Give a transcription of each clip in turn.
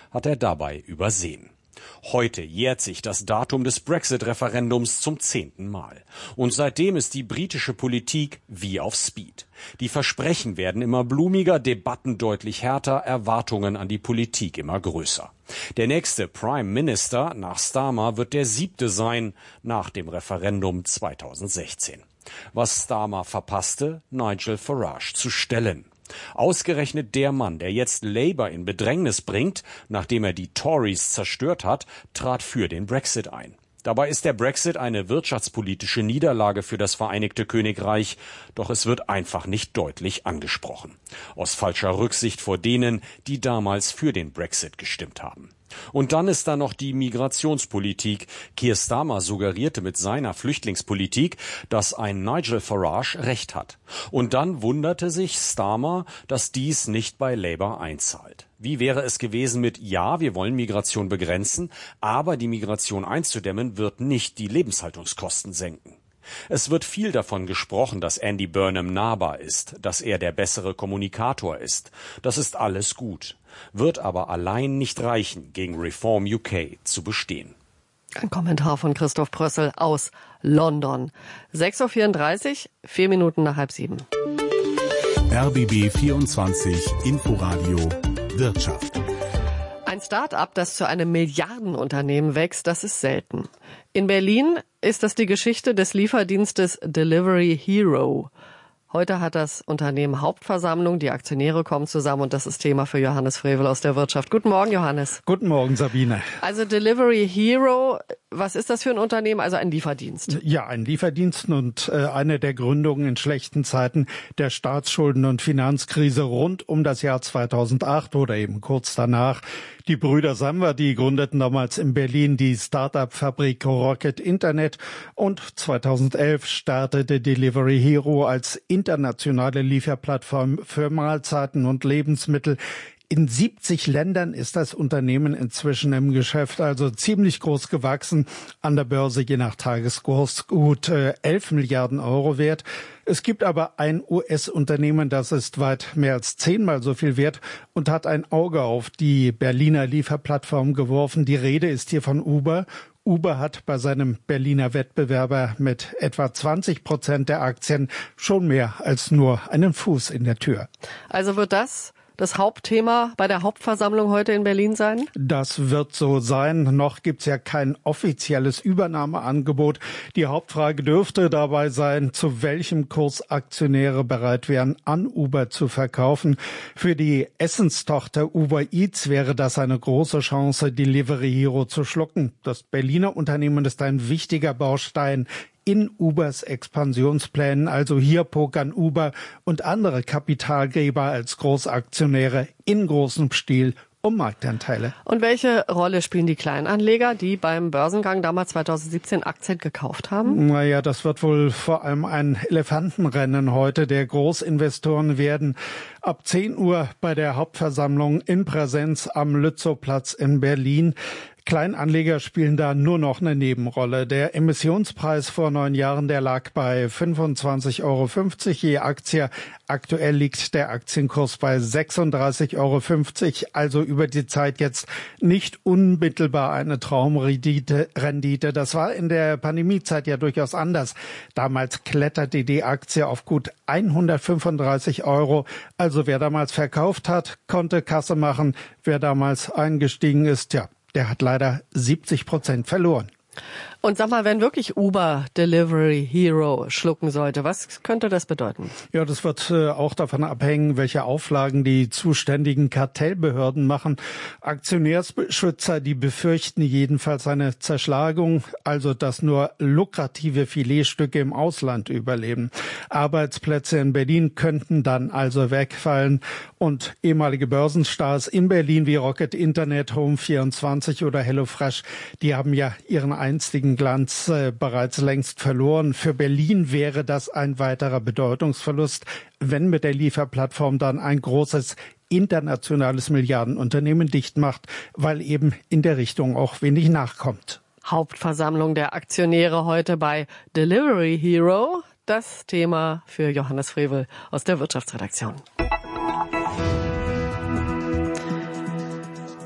hat er dabei übersehen. Heute jährt sich das Datum des Brexit-Referendums zum 10. Mal. Und seitdem ist die britische Politik wie auf Speed. Die Versprechen werden immer blumiger, Debatten deutlich härter, Erwartungen an die Politik immer größer. Der nächste Prime Minister nach Starmer wird der 7. sein nach dem Referendum 2016. Was Starmer verpasste, Nigel Farage zu stellen. Ausgerechnet der Mann, der jetzt Labour in Bedrängnis bringt, nachdem er die Tories zerstört hat, trat für den Brexit ein. Dabei ist der Brexit eine wirtschaftspolitische Niederlage für das Vereinigte Königreich, doch es wird einfach nicht deutlich angesprochen. Aus falscher Rücksicht vor denen, die damals für den Brexit gestimmt haben. Und dann ist da noch die Migrationspolitik. Keir Starmer suggerierte mit seiner Flüchtlingspolitik, dass ein Nigel Farage recht hat. Und dann wunderte sich Starmer, dass dies nicht bei Labour einzahlt. Wie wäre es gewesen mit, ja, wir wollen Migration begrenzen, aber die Migration einzudämmen wird nicht die Lebenshaltungskosten senken. Es wird viel davon gesprochen, dass Andy Burnham nahbar ist, dass er der bessere Kommunikator ist. Das ist alles gut, wird aber allein nicht reichen, gegen Reform UK zu bestehen. Ein Kommentar von Christoph Brössel aus London. 6.34 Uhr, 4 Minuten nach 6:30. RBB 24 Inforadio Wirtschaft. Ein Start-up, das zu einem Milliardenunternehmen wächst, das ist selten. In Berlin ist das die Geschichte des Lieferdienstes Delivery Hero. Heute hat das Unternehmen Hauptversammlung, die Aktionäre kommen zusammen und das ist Thema für Johannes Frevel aus der Wirtschaft. Guten Morgen, Johannes. Guten Morgen, Sabine. Also Delivery Hero, was ist das für ein Unternehmen? Also ein Lieferdienst. Ja, ein Lieferdienst und eine der Gründungen in schlechten Zeiten der Staatsschulden- und Finanzkrise rund um das Jahr 2008 oder eben kurz danach. Die Brüder Samwer, die gründeten damals in Berlin die Start-up-Fabrik Rocket Internet und 2011 startete Delivery Hero als internationale Lieferplattform für Mahlzeiten und Lebensmittel. In 70 Ländern ist das Unternehmen inzwischen im Geschäft, also ziemlich groß gewachsen. An der Börse je nach Tageskurs gut 11 Milliarden Euro wert. Es gibt aber ein US-Unternehmen, das ist weit mehr als 10-mal so viel wert und hat ein Auge auf die Berliner Lieferplattform geworfen. Die Rede ist hier von Uber. Uber hat bei seinem Berliner Wettbewerber mit etwa 20% der Aktien schon mehr als nur einen Fuß in der Tür. Also wird das Hauptthema bei der Hauptversammlung heute in Berlin sein? Das wird so sein. Noch gibt's ja kein offizielles Übernahmeangebot. Die Hauptfrage dürfte dabei sein, zu welchem Kurs Aktionäre bereit wären, an Uber zu verkaufen. Für die Essenstochter Uber Eats wäre das eine große Chance, Delivery Hero zu schlucken. Das Berliner Unternehmen ist ein wichtiger Baustein in Ubers Expansionsplänen, also hier pokern Uber und andere Kapitalgeber als Großaktionäre in großem Stil um Marktanteile. Und welche Rolle spielen die Kleinanleger, die beim Börsengang damals 2017 Aktien gekauft haben? Naja, das wird wohl vor allem ein Elefantenrennen heute der Großinvestoren werden. Ab 10 Uhr bei der Hauptversammlung in Präsenz am Lützowplatz in Berlin. Kleinanleger spielen da nur noch eine Nebenrolle. Der Emissionspreis vor 9 Jahren, der lag bei 25,50 Euro je Aktie. Aktuell liegt der Aktienkurs bei 36,50 Euro. Also über die Zeit jetzt nicht unmittelbar eine Traumrendite. Das war in der Pandemiezeit ja durchaus anders. Damals kletterte die Aktie auf gut 135 Euro. Also wer damals verkauft hat, konnte Kasse machen. Wer damals eingestiegen ist, ja, der hat leider 70% verloren. Und sag mal, wenn wirklich Uber Delivery Hero schlucken sollte, was könnte das bedeuten? Ja, das wird auch davon abhängen, welche Auflagen die zuständigen Kartellbehörden machen. Aktionärsschützer, die befürchten jedenfalls eine Zerschlagung, also dass nur lukrative Filetstücke im Ausland überleben. Arbeitsplätze in Berlin könnten dann also wegfallen und ehemalige Börsenstars in Berlin wie Rocket Internet, Home24 oder HelloFresh, die haben ja ihren einstigen Glanz bereits längst verloren. Für Berlin wäre das ein weiterer Bedeutungsverlust, wenn mit der Lieferplattform dann ein großes internationales Milliardenunternehmen dicht macht, weil eben in der Richtung auch wenig nachkommt. Hauptversammlung der Aktionäre heute bei Delivery Hero. Das Thema für Johannes Frevel aus der Wirtschaftsredaktion.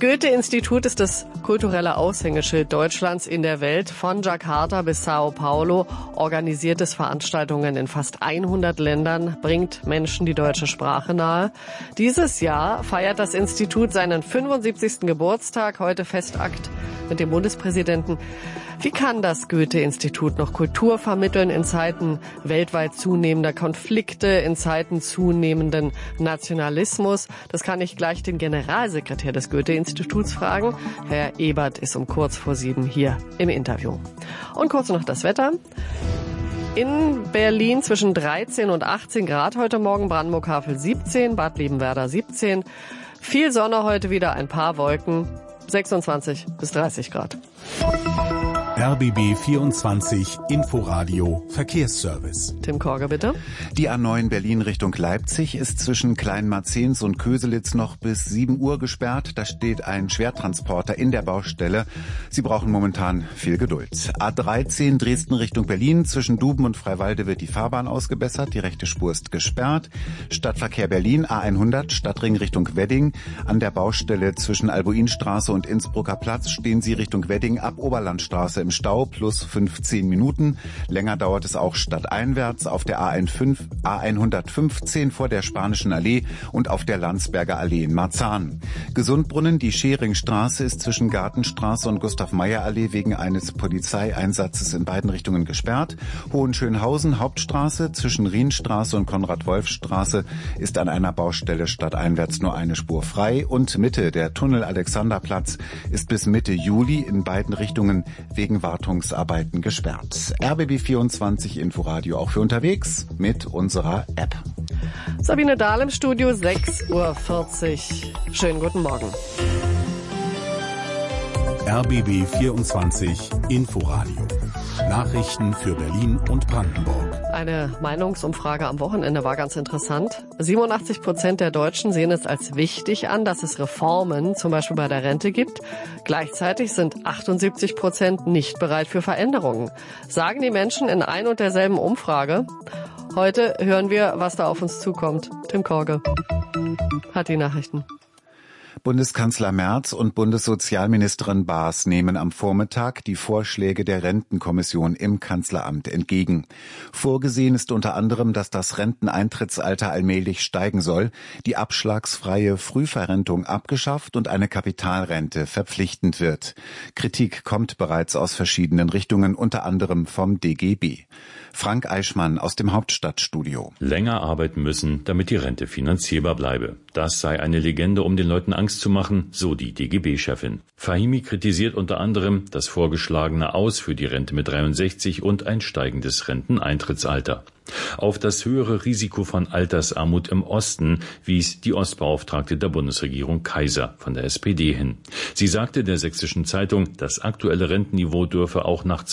Goethe-Institut ist das kulturelle Aushängeschild Deutschlands in der Welt. Von Jakarta bis Sao Paulo organisiert es Veranstaltungen in fast 100 Ländern, bringt Menschen die deutsche Sprache nahe. Dieses Jahr feiert das Institut seinen 75. Geburtstag, heute Festakt mit dem Bundespräsidenten. Wie kann das Goethe-Institut noch Kultur vermitteln in Zeiten weltweit zunehmender Konflikte, in Zeiten zunehmenden Nationalismus? Das kann ich gleich den Generalsekretär des Goethe-Instituts fragen. Herr Ebert ist um kurz vor 7 hier im Interview. Und kurz noch das Wetter. In Berlin zwischen 13 und 18 Grad heute Morgen, Brandenburg-Havel 17, Bad Liebenwerda 17. Viel Sonne heute wieder, ein paar Wolken, 26 bis 30 Grad. RBB 24 Inforadio Verkehrsservice. Tim Korger, bitte. Die A9 Berlin Richtung Leipzig ist zwischen Kleinmarzens und Köselitz noch bis 7 Uhr gesperrt. Da steht ein Schwertransporter in der Baustelle. Sie brauchen momentan viel Geduld. A13 Dresden Richtung Berlin. Zwischen Duben und Freiwalde wird die Fahrbahn ausgebessert. Die rechte Spur ist gesperrt. Stadtverkehr Berlin A100 Stadtring Richtung Wedding. An der Baustelle zwischen Albuinstraße und Innsbrucker Platz stehen Sie Richtung Wedding ab Oberlandstraße im Stau plus 15 Minuten. Länger dauert es auch stadteinwärts auf der A115 vor der Spanischen Allee und auf der Landsberger Allee in Marzahn. Gesundbrunnen, die Scheringstraße ist zwischen Gartenstraße und Gustav-Meyer-Allee wegen eines Polizeieinsatzes in beiden Richtungen gesperrt. Hohenschönhausen Hauptstraße zwischen Rienstraße und Konrad-Wolf-Straße ist an einer Baustelle stadteinwärts nur eine Spur frei und Mitte der Tunnel Alexanderplatz ist bis Mitte Juli in beiden Richtungen wegen Wartungsarbeiten gesperrt. RBB 24 Inforadio auch für unterwegs mit unserer App. Sabine Dahl im Studio, 6:40 Uhr. Schönen guten Morgen. RBB 24 Inforadio. Nachrichten für Berlin und Brandenburg. Eine Meinungsumfrage am Wochenende war ganz interessant. 87% der Deutschen sehen es als wichtig an, dass es Reformen, zum Beispiel bei der Rente, gibt. Gleichzeitig sind 78% nicht bereit für Veränderungen. Sagen die Menschen in ein und derselben Umfrage. Heute hören wir, was da auf uns zukommt. Tim Korge hat die Nachrichten. Bundeskanzler Merz und Bundessozialministerin Baas nehmen am Vormittag die Vorschläge der Rentenkommission im Kanzleramt entgegen. Vorgesehen ist unter anderem, dass das Renteneintrittsalter allmählich steigen soll, die abschlagsfreie Frühverrentung abgeschafft und eine Kapitalrente verpflichtend wird. Kritik kommt bereits aus verschiedenen Richtungen, unter anderem vom DGB. Frank Eichmann aus dem Hauptstadtstudio. Länger arbeiten müssen, damit die Rente finanzierbar bleibe. Das sei eine Legende, um den Leuten Angst zu machen, so die DGB-Chefin. Fahimi kritisiert unter anderem das vorgeschlagene Aus für die Rente mit 63 und ein steigendes Renteneintrittsalter. Auf das höhere Risiko von Altersarmut im Osten wies die Ostbeauftragte der Bundesregierung Kaiser von der SPD hin. Sie sagte der Sächsischen Zeitung, das aktuelle Rentenniveau dürfe auch nach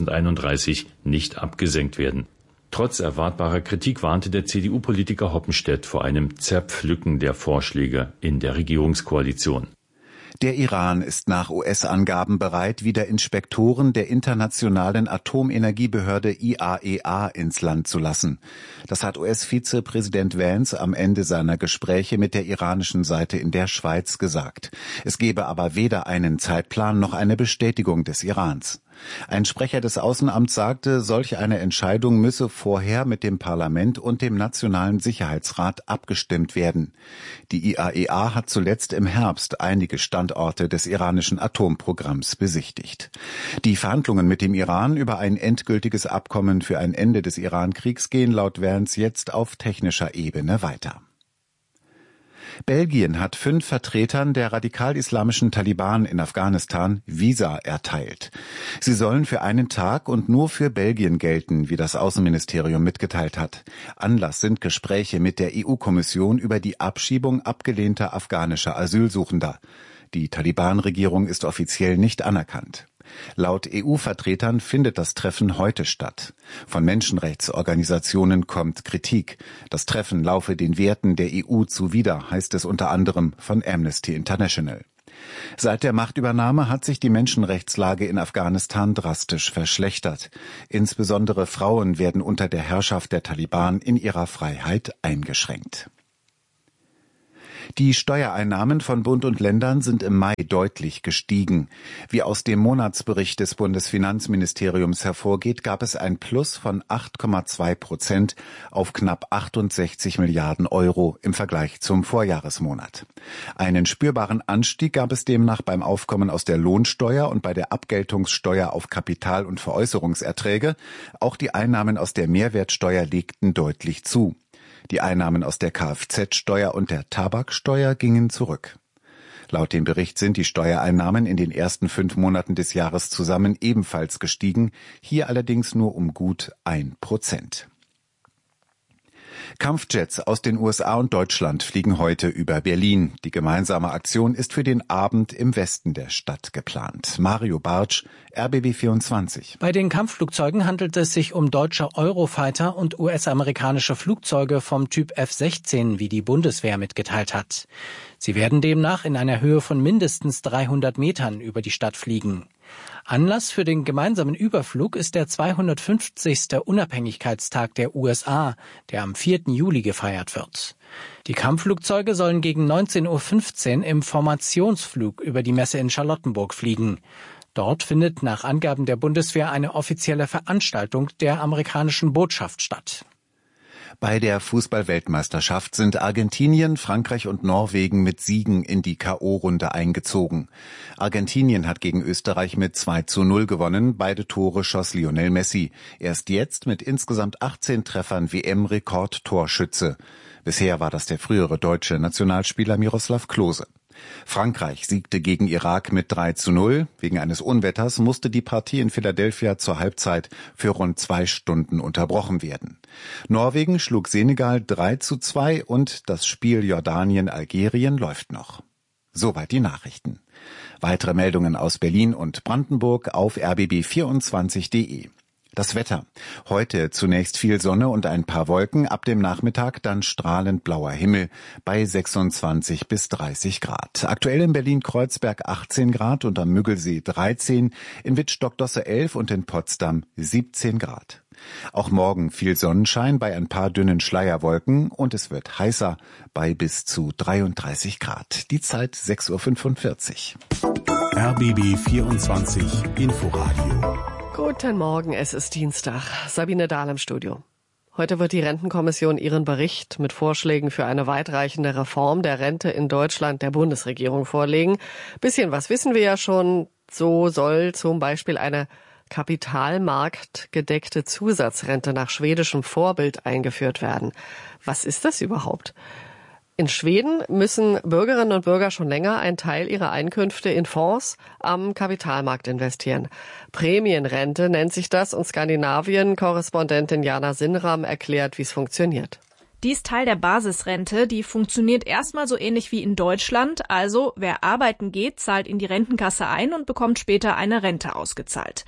2031 nicht abgesenkt werden. Trotz erwartbarer Kritik warnte der CDU-Politiker Hoppenstedt vor einem Zerpflücken der Vorschläge in der Regierungskoalition. Der Iran ist nach US-Angaben bereit, wieder Inspektoren der internationalen Atomenergiebehörde IAEA ins Land zu lassen. Das hat US-Vizepräsident Vance am Ende seiner Gespräche mit der iranischen Seite in der Schweiz gesagt. Es gebe aber weder einen Zeitplan noch eine Bestätigung des Irans. Ein Sprecher des Außenamts sagte, solch eine Entscheidung müsse vorher mit dem Parlament und dem Nationalen Sicherheitsrat abgestimmt werden. Die IAEA hat zuletzt im Herbst einige Standorte des iranischen Atomprogramms besichtigt. Die Verhandlungen mit dem Iran über ein endgültiges Abkommen für ein Ende des Iran-Kriegs gehen laut Vance jetzt auf technischer Ebene weiter. Belgien hat 5 Vertretern der radikal-islamischen Taliban in Afghanistan Visa erteilt. Sie sollen für einen Tag und nur für Belgien gelten, wie das Außenministerium mitgeteilt hat. Anlass sind Gespräche mit der EU-Kommission über die Abschiebung abgelehnter afghanischer Asylsuchender. Die Taliban-Regierung ist offiziell nicht anerkannt. Laut EU-Vertretern findet das Treffen heute statt. Von Menschenrechtsorganisationen kommt Kritik. Das Treffen laufe den Werten der EU zuwider, heißt es unter anderem von Amnesty International. Seit der Machtübernahme hat sich die Menschenrechtslage in Afghanistan drastisch verschlechtert. Insbesondere Frauen werden unter der Herrschaft der Taliban in ihrer Freiheit eingeschränkt. Die Steuereinnahmen von Bund und Ländern sind im Mai deutlich gestiegen. Wie aus dem Monatsbericht des Bundesfinanzministeriums hervorgeht, gab es ein Plus von 8,2% auf knapp 68 Milliarden Euro im Vergleich zum Vorjahresmonat. Einen spürbaren Anstieg gab es demnach beim Aufkommen aus der Lohnsteuer und bei der Abgeltungssteuer auf Kapital- und Veräußerungserträge. Auch die Einnahmen aus der Mehrwertsteuer legten deutlich zu. Die Einnahmen aus der Kfz-Steuer und der Tabaksteuer gingen zurück. Laut dem Bericht sind die Steuereinnahmen in den ersten 5 Monaten des Jahres zusammen ebenfalls gestiegen, hier allerdings nur um gut 1%. Kampfjets aus den USA und Deutschland fliegen heute über Berlin. Die gemeinsame Aktion ist für den Abend im Westen der Stadt geplant. Mario Bartsch, RBB 24. Bei den Kampfflugzeugen handelt es sich um deutsche Eurofighter und US-amerikanische Flugzeuge vom Typ F-16, wie die Bundeswehr mitgeteilt hat. Sie werden demnach in einer Höhe von mindestens 300 Metern über die Stadt fliegen. Anlass für den gemeinsamen Überflug ist der 250. Unabhängigkeitstag der USA, der am 4. Juli gefeiert wird. Die Kampfflugzeuge sollen gegen 19:15 Uhr im Formationsflug über die Messe in Charlottenburg fliegen. Dort findet nach Angaben der Bundeswehr eine offizielle Veranstaltung der amerikanischen Botschaft statt. Bei der Fußball-Weltmeisterschaft sind Argentinien, Frankreich und Norwegen mit Siegen in die K.O.-Runde eingezogen. Argentinien hat gegen Österreich mit 2:0 gewonnen. Beide Tore schoss Lionel Messi. Er ist jetzt mit insgesamt 18 Treffern WM-Rekordtorschütze. Bisher war das der frühere deutsche Nationalspieler Miroslav Klose. Frankreich siegte gegen Irak mit 3:0. Wegen eines Unwetters musste die Partie in Philadelphia zur Halbzeit für rund 2 Stunden unterbrochen werden. Norwegen schlug Senegal 3:2 und das Spiel Jordanien-Algerien läuft noch. Soweit die Nachrichten. Weitere Meldungen aus Berlin und Brandenburg auf rbb24.de. Das Wetter. Heute zunächst viel Sonne und ein paar Wolken, ab dem Nachmittag dann strahlend blauer Himmel bei 26 bis 30 Grad. Aktuell in Berlin-Kreuzberg 18 Grad und am Müggelsee 13, in Wittstock-Dosse 11 und in Potsdam 17 Grad. Auch morgen viel Sonnenschein bei ein paar dünnen Schleierwolken und es wird heißer bei bis zu 33 Grad. Die Zeit 6:45 Uhr. RBB 24 Inforadio. Guten Morgen, es ist Dienstag. Sabine Dahl im Studio. Heute wird die Rentenkommission ihren Bericht mit Vorschlägen für eine weitreichende Reform der Rente in Deutschland der Bundesregierung vorlegen. Bisschen was wissen wir ja schon. So soll zum Beispiel eine kapitalmarktgedeckte Zusatzrente nach schwedischem Vorbild eingeführt werden. Was ist das überhaupt? In Schweden müssen Bürgerinnen und Bürger schon länger einen Teil ihrer Einkünfte in Fonds am Kapitalmarkt investieren. Prämienrente nennt sich das und Skandinavien-Korrespondentin Jana Sinnram erklärt, wie es funktioniert. Die ist Teil der Basisrente, die funktioniert erstmal so ähnlich wie in Deutschland. Also wer arbeiten geht, zahlt in die Rentenkasse ein und bekommt später eine Rente ausgezahlt.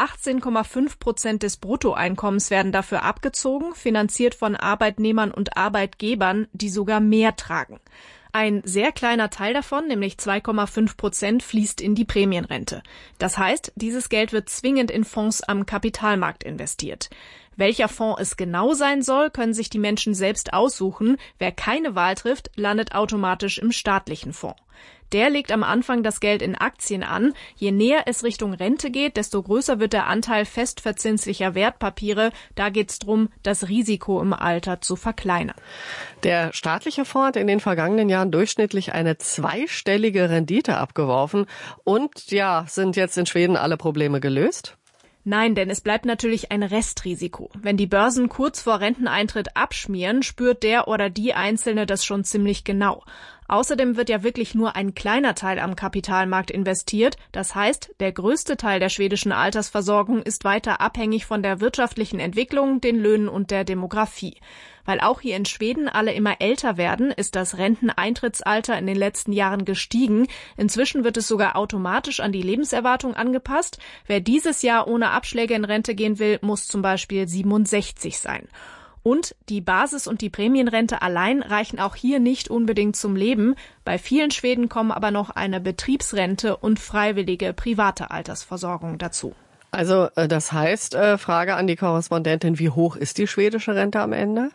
18,5% des Bruttoeinkommens werden dafür abgezogen, finanziert von Arbeitnehmern und Arbeitgebern, die sogar mehr tragen. Ein sehr kleiner Teil davon, nämlich 2,5%, fließt in die Prämienrente. Das heißt, dieses Geld wird zwingend in Fonds am Kapitalmarkt investiert. Welcher Fonds es genau sein soll, können sich die Menschen selbst aussuchen. Wer keine Wahl trifft, landet automatisch im staatlichen Fonds. Der legt am Anfang das Geld in Aktien an. Je näher es Richtung Rente geht, desto größer wird der Anteil festverzinslicher Wertpapiere. Da geht es darum, das Risiko im Alter zu verkleinern. Der staatliche Fonds hat in den vergangenen Jahren durchschnittlich eine zweistellige Rendite abgeworfen. Und ja, sind jetzt in Schweden alle Probleme gelöst? Nein, denn es bleibt natürlich ein Restrisiko. Wenn die Börsen kurz vor Renteneintritt abschmieren, spürt der oder die Einzelne das schon ziemlich genau. Außerdem wird ja wirklich nur ein kleiner Teil am Kapitalmarkt investiert. Das heißt, der größte Teil der schwedischen Altersversorgung ist weiter abhängig von der wirtschaftlichen Entwicklung, den Löhnen und der Demografie. Weil auch hier in Schweden alle immer älter werden, ist das Renteneintrittsalter in den letzten Jahren gestiegen. Inzwischen wird es sogar automatisch an die Lebenserwartung angepasst. Wer dieses Jahr ohne Abschläge in Rente gehen will, muss zum Beispiel 67 sein. Und die Basis- und die Prämienrente allein reichen auch hier nicht unbedingt zum Leben. Bei vielen Schweden kommen aber noch eine Betriebsrente und freiwillige private Altersversorgung dazu. Also das heißt, Frage an die Korrespondentin, wie hoch ist die schwedische Rente am Ende?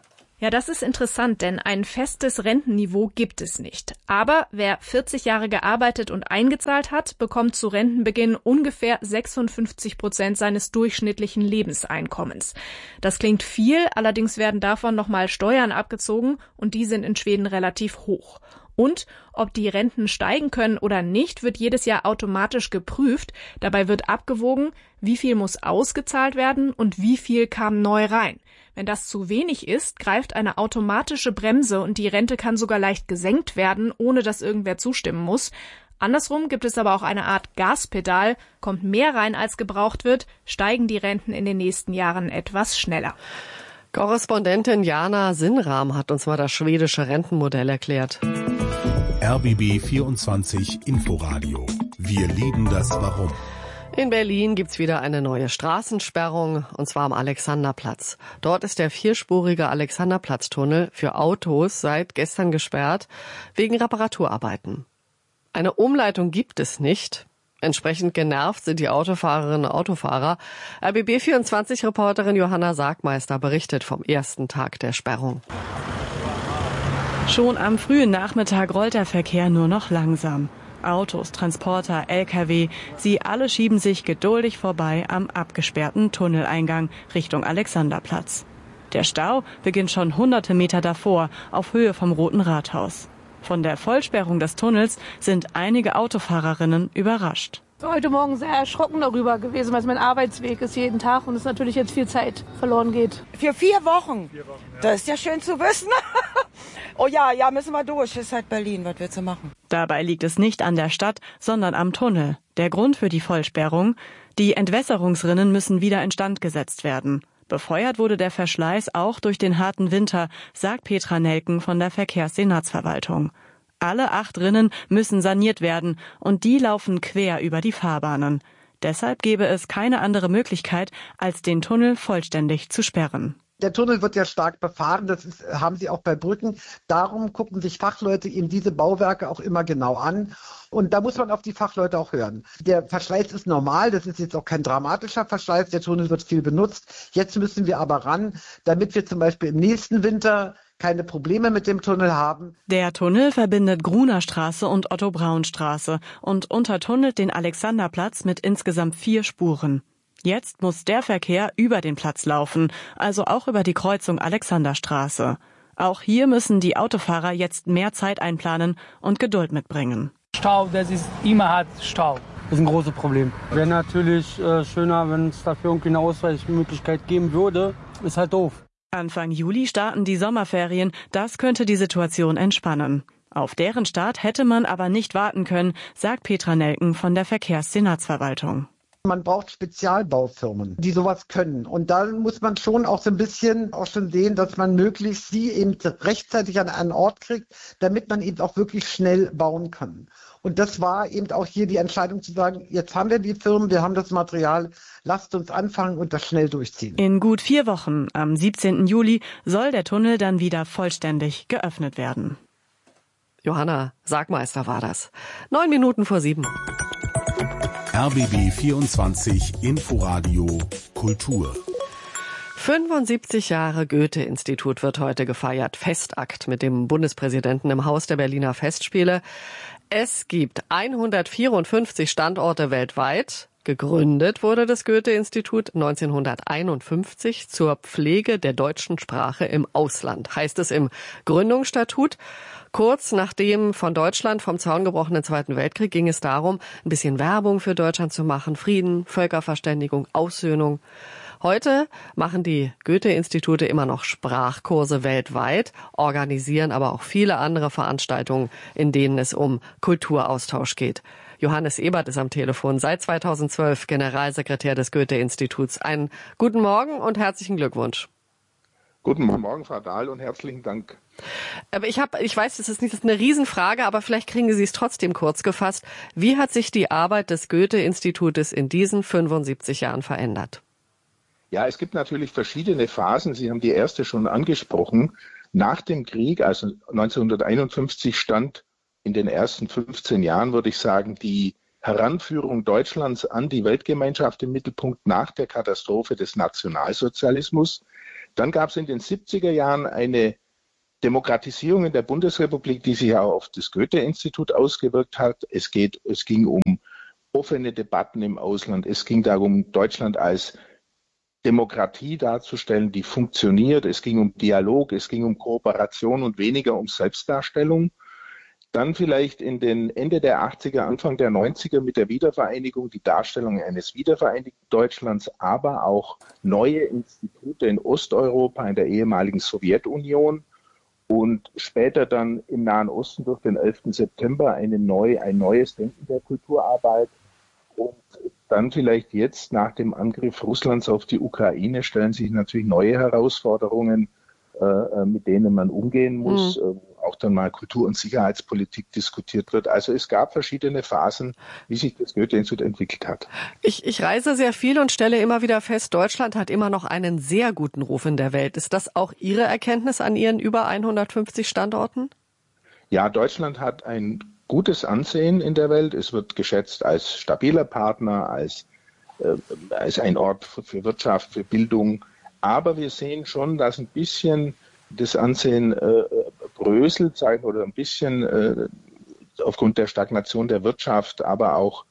Ja, das ist interessant, denn ein festes Rentenniveau gibt es nicht. Aber wer 40 Jahre gearbeitet und eingezahlt hat, bekommt zu Rentenbeginn ungefähr 56% seines durchschnittlichen Lebenseinkommens. Das klingt viel, allerdings werden davon nochmal Steuern abgezogen und die sind in Schweden relativ hoch. Und ob die Renten steigen können oder nicht, wird jedes Jahr automatisch geprüft. Dabei wird abgewogen, wie viel muss ausgezahlt werden und wie viel kam neu rein. Wenn das zu wenig ist, greift eine automatische Bremse und die Rente kann sogar leicht gesenkt werden, ohne dass irgendwer zustimmen muss. Andersrum gibt es aber auch eine Art Gaspedal. Kommt mehr rein, als gebraucht wird, steigen die Renten in den nächsten Jahren etwas schneller. Korrespondentin Jana Sinnram hat uns mal das schwedische Rentenmodell erklärt. RBB 24 Inforadio. Wir lieben das Warum. In Berlin gibt's wieder eine neue Straßensperrung, und zwar am Alexanderplatz. Dort ist der vierspurige Alexanderplatztunnel für Autos seit gestern gesperrt, wegen Reparaturarbeiten. Eine Umleitung gibt es nicht. Entsprechend genervt sind die Autofahrerinnen und Autofahrer. RBB24-Reporterin Johanna Sargmeister berichtet vom ersten Tag der Sperrung. Schon am frühen Nachmittag rollt der Verkehr nur noch langsam. Autos, Transporter, Lkw, sie alle schieben sich geduldig vorbei am abgesperrten Tunneleingang Richtung Alexanderplatz. Der Stau beginnt schon hunderte Meter davor, auf Höhe vom Roten Rathaus. Von der Vollsperrung des Tunnels sind einige Autofahrerinnen überrascht. Heute Morgen sehr erschrocken darüber gewesen, weil es mein Arbeitsweg ist jeden Tag und es natürlich jetzt viel Zeit verloren geht. Für 4 Wochen? Das ist ja schön zu wissen. Oh ja, müssen wir durch. Das ist halt Berlin, was willst du machen? Dabei liegt es nicht an der Stadt, sondern am Tunnel. Der Grund für die Vollsperrung? Die Entwässerungsrinnen müssen wieder instand gesetzt werden. Befeuert wurde der Verschleiß auch durch den harten Winter, sagt Petra Nelken von der Verkehrssenatsverwaltung. Alle 8 Rinnen müssen saniert werden und die laufen quer über die Fahrbahnen. Deshalb gäbe es keine andere Möglichkeit, als den Tunnel vollständig zu sperren. Der Tunnel wird ja stark befahren, haben sie auch bei Brücken. Darum gucken sich Fachleute eben diese Bauwerke auch immer genau an. Und da muss man auf die Fachleute auch hören. Der Verschleiß ist normal, das ist jetzt auch kein dramatischer Verschleiß. Der Tunnel wird viel benutzt. Jetzt müssen wir aber ran, damit wir zum Beispiel im nächsten Winter keine Probleme mit dem Tunnel haben. Der Tunnel verbindet Grunerstraße und Otto-Braun-Straße und untertunnelt den Alexanderplatz mit insgesamt 4 Spuren. Jetzt muss der Verkehr über den Platz laufen, also auch über die Kreuzung Alexanderstraße. Auch hier müssen die Autofahrer jetzt mehr Zeit einplanen und Geduld mitbringen. Stau, das ist immer hart Stau. Das ist ein großes Problem. Wäre natürlich schöner, wenn es dafür irgendwie eine Ausweichmöglichkeit geben würde. Ist halt doof. Anfang Juli starten die Sommerferien. Das könnte die Situation entspannen. Auf deren Start hätte man aber nicht warten können, sagt Petra Nelken von der Verkehrssenatsverwaltung. Man braucht Spezialbaufirmen, die sowas können. Und da muss man schon auch so ein bisschen auch schon sehen, dass man möglichst sie eben rechtzeitig an einen Ort kriegt, damit man eben auch wirklich schnell bauen kann. Und das war eben auch hier die Entscheidung zu sagen, jetzt haben wir die Firmen, wir haben das Material, lasst uns anfangen und das schnell durchziehen. In gut 4 Wochen, am 17. Juli, soll der Tunnel dann wieder vollständig geöffnet werden. Johanna Sargmeister war das. 9 Minuten vor 7. RBB 24 Inforadio Kultur. 75 Jahre Goethe-Institut wird heute gefeiert. Festakt mit dem Bundespräsidenten im Haus der Berliner Festspiele. Es gibt 154 Standorte weltweit. Gegründet wurde das Goethe-Institut 1951 zur Pflege der deutschen Sprache im Ausland, heißt es im Gründungsstatut. Kurz nach dem von Deutschland vom Zaun gebrochenen Zweiten Weltkrieg ging es darum, ein bisschen Werbung für Deutschland zu machen, Frieden, Völkerverständigung, Aussöhnung. Heute machen die Goethe-Institute immer noch Sprachkurse weltweit, organisieren aber auch viele andere Veranstaltungen, in denen es um Kulturaustausch geht. Johannes Ebert ist am Telefon, seit 2012 Generalsekretär des Goethe-Instituts. Einen guten Morgen und herzlichen Glückwunsch. Guten Morgen, Frau Dahl, und herzlichen Dank. Aber ich weiß, das ist nicht eine Riesenfrage, aber vielleicht kriegen Sie es trotzdem kurz gefasst. Wie hat sich die Arbeit des Goethe-Institutes in diesen 75 Jahren verändert? Ja, es gibt natürlich verschiedene Phasen. Sie haben die erste schon angesprochen. Nach dem Krieg, also 1951, stand in den ersten 15 Jahren, würde ich sagen, die Heranführung Deutschlands an die Weltgemeinschaft im Mittelpunkt nach der Katastrophe des Nationalsozialismus. Dann gab es in den 70er Jahren eine Demokratisierung in der Bundesrepublik, die sich auch auf das Goethe-Institut ausgewirkt hat. Es ging um offene Debatten im Ausland. Es ging darum, Deutschland als Demokratie darzustellen, die funktioniert. Es ging um Dialog, es ging um Kooperation und weniger um Selbstdarstellung. Dann vielleicht in den Ende der 80er, Anfang der 90er mit der Wiedervereinigung die Darstellung eines wiedervereinigten Deutschlands, aber auch neue Institute in Osteuropa, in der ehemaligen Sowjetunion und später dann im Nahen Osten durch den 11. September ein neues Denken der Kulturarbeit. Und dann vielleicht jetzt nach dem Angriff Russlands auf die Ukraine stellen sich natürlich neue Herausforderungen, mit denen man umgehen muss, auch dann mal Kultur- und Sicherheitspolitik diskutiert wird. Also es gab verschiedene Phasen, wie sich das Goethe-Institut entwickelt hat. Ich reise sehr viel und stelle immer wieder fest, Deutschland hat immer noch einen sehr guten Ruf in der Welt. Ist das auch Ihre Erkenntnis an Ihren über 150 Standorten? Ja, Deutschland hat ein gutes Ansehen in der Welt. Es wird geschätzt als stabiler Partner, als ein Ort für Wirtschaft, für Bildung. Aber wir sehen schon, dass ein bisschen das Ansehen bröselt, oder ein bisschen aufgrund der Stagnation der Wirtschaft, aber auch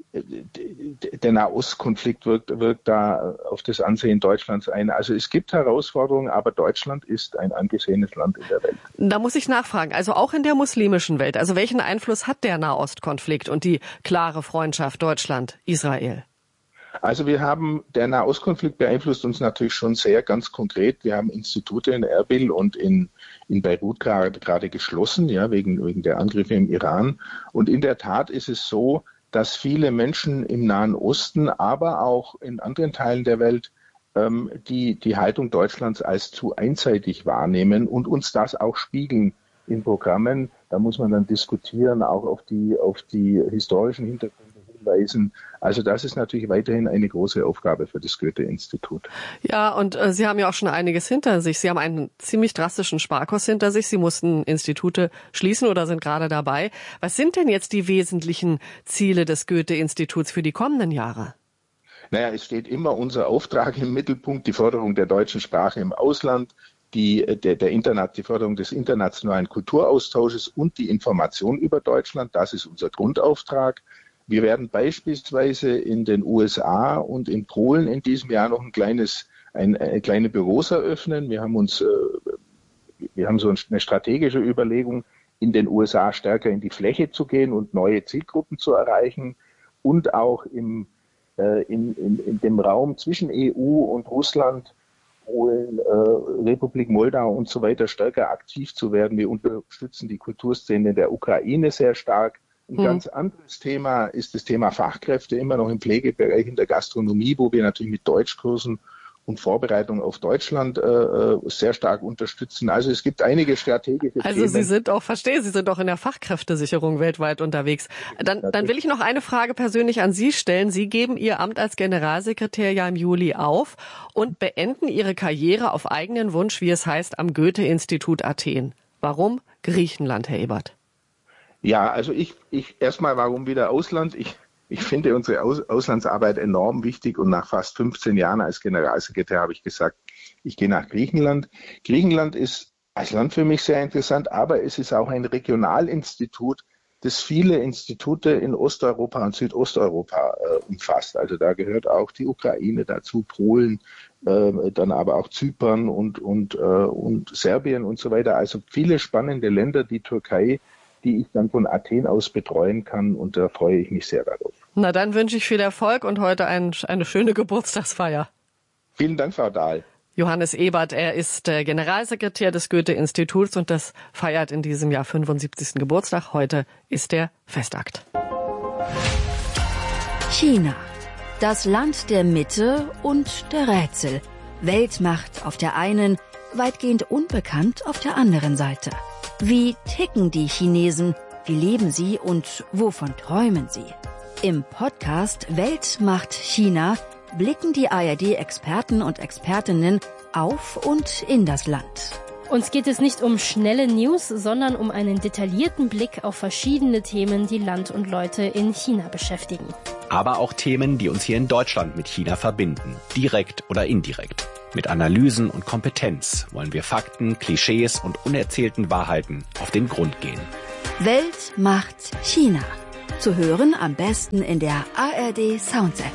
der Nahostkonflikt wirkt da auf das Ansehen Deutschlands ein. Also es gibt Herausforderungen, aber Deutschland ist ein angesehenes Land in der Welt. Da muss ich nachfragen, also auch in der muslimischen Welt, also welchen Einfluss hat der Nahostkonflikt und die klare Freundschaft Deutschland-Israel? Also der Nahostkonflikt beeinflusst uns natürlich schon sehr ganz konkret. Wir haben Institute in Erbil und in Beirut gerade geschlossen, ja, wegen der Angriffe im Iran. Und in der Tat ist es so, dass viele Menschen im Nahen Osten, aber auch in anderen Teilen der Welt die Haltung Deutschlands als zu einseitig wahrnehmen und uns das auch spiegeln in Programmen. Da muss man dann diskutieren, auch auf die historischen Hintergründe hinweisen. Also das ist natürlich weiterhin eine große Aufgabe für das Goethe-Institut. Ja, und Sie haben ja auch schon einiges hinter sich. Sie haben einen ziemlich drastischen Sparkurs hinter sich. Sie mussten Institute schließen oder sind gerade dabei. Was sind denn jetzt die wesentlichen Ziele des Goethe-Instituts für die kommenden Jahre? Naja, es steht immer unser Auftrag im Mittelpunkt, die Förderung der deutschen Sprache im Ausland, die Förderung des internationalen Kulturaustausches und die Information über Deutschland. Das ist unser Grundauftrag. Wir werden beispielsweise in den USA und in Polen in diesem Jahr noch kleine Büros eröffnen. Wir haben so eine strategische Überlegung, in den USA stärker in die Fläche zu gehen und neue Zielgruppen zu erreichen und auch in dem Raum zwischen EU und Russland, Polen, Republik Moldau und so weiter stärker aktiv zu werden. Wir unterstützen die Kulturszene der Ukraine sehr stark. Ein ganz anderes Thema ist das Thema Fachkräfte, immer noch im Pflegebereich, in der Gastronomie, wo wir natürlich mit Deutschkursen und Vorbereitung auf Deutschland sehr stark unterstützen. Also es gibt einige strategische Themen. Also Sie sind auch in der Fachkräftesicherung weltweit unterwegs. Dann will ich noch eine Frage persönlich an Sie stellen. Sie geben Ihr Amt als Generalsekretär ja im Juli auf und beenden Ihre Karriere auf eigenen Wunsch, wie es heißt, am Goethe-Institut Athen. Warum Griechenland, Herr Ebert? Ja, also warum wieder Ausland? Ich finde unsere Auslandsarbeit enorm wichtig und nach fast 15 Jahren als Generalsekretär habe ich gesagt, ich gehe nach Griechenland. Griechenland ist als Land für mich sehr interessant, aber es ist auch ein Regionalinstitut, das viele Institute in Osteuropa und Südosteuropa umfasst. Also da gehört auch die Ukraine dazu, Polen, dann aber auch Zypern und Serbien und so weiter. Also viele spannende Länder, die Türkei, die ich dann von Athen aus betreuen kann, und da freue ich mich sehr darauf. Na, dann wünsche ich viel Erfolg und heute eine schöne Geburtstagsfeier. Vielen Dank, Frau Dahl. Johannes Ebert, er ist Generalsekretär des Goethe-Instituts und das feiert in diesem Jahr 75. Geburtstag. Heute ist der Festakt. China, das Land der Mitte und der Rätsel. Weltmacht auf der einen, weitgehend unbekannt auf der anderen Seite. Wie ticken die Chinesen? Wie leben sie und wovon träumen sie? Im Podcast Weltmacht China blicken die ARD-Experten und Expertinnen auf und in das Land. Uns geht es nicht um schnelle News, sondern um einen detaillierten Blick auf verschiedene Themen, die Land und Leute in China beschäftigen. Aber auch Themen, die uns hier in Deutschland mit China verbinden, direkt oder indirekt. Mit Analysen und Kompetenz wollen wir Fakten, Klischees und unerzählten Wahrheiten auf den Grund gehen. Welt macht China. Zu hören am besten in der ARD Sounds-App.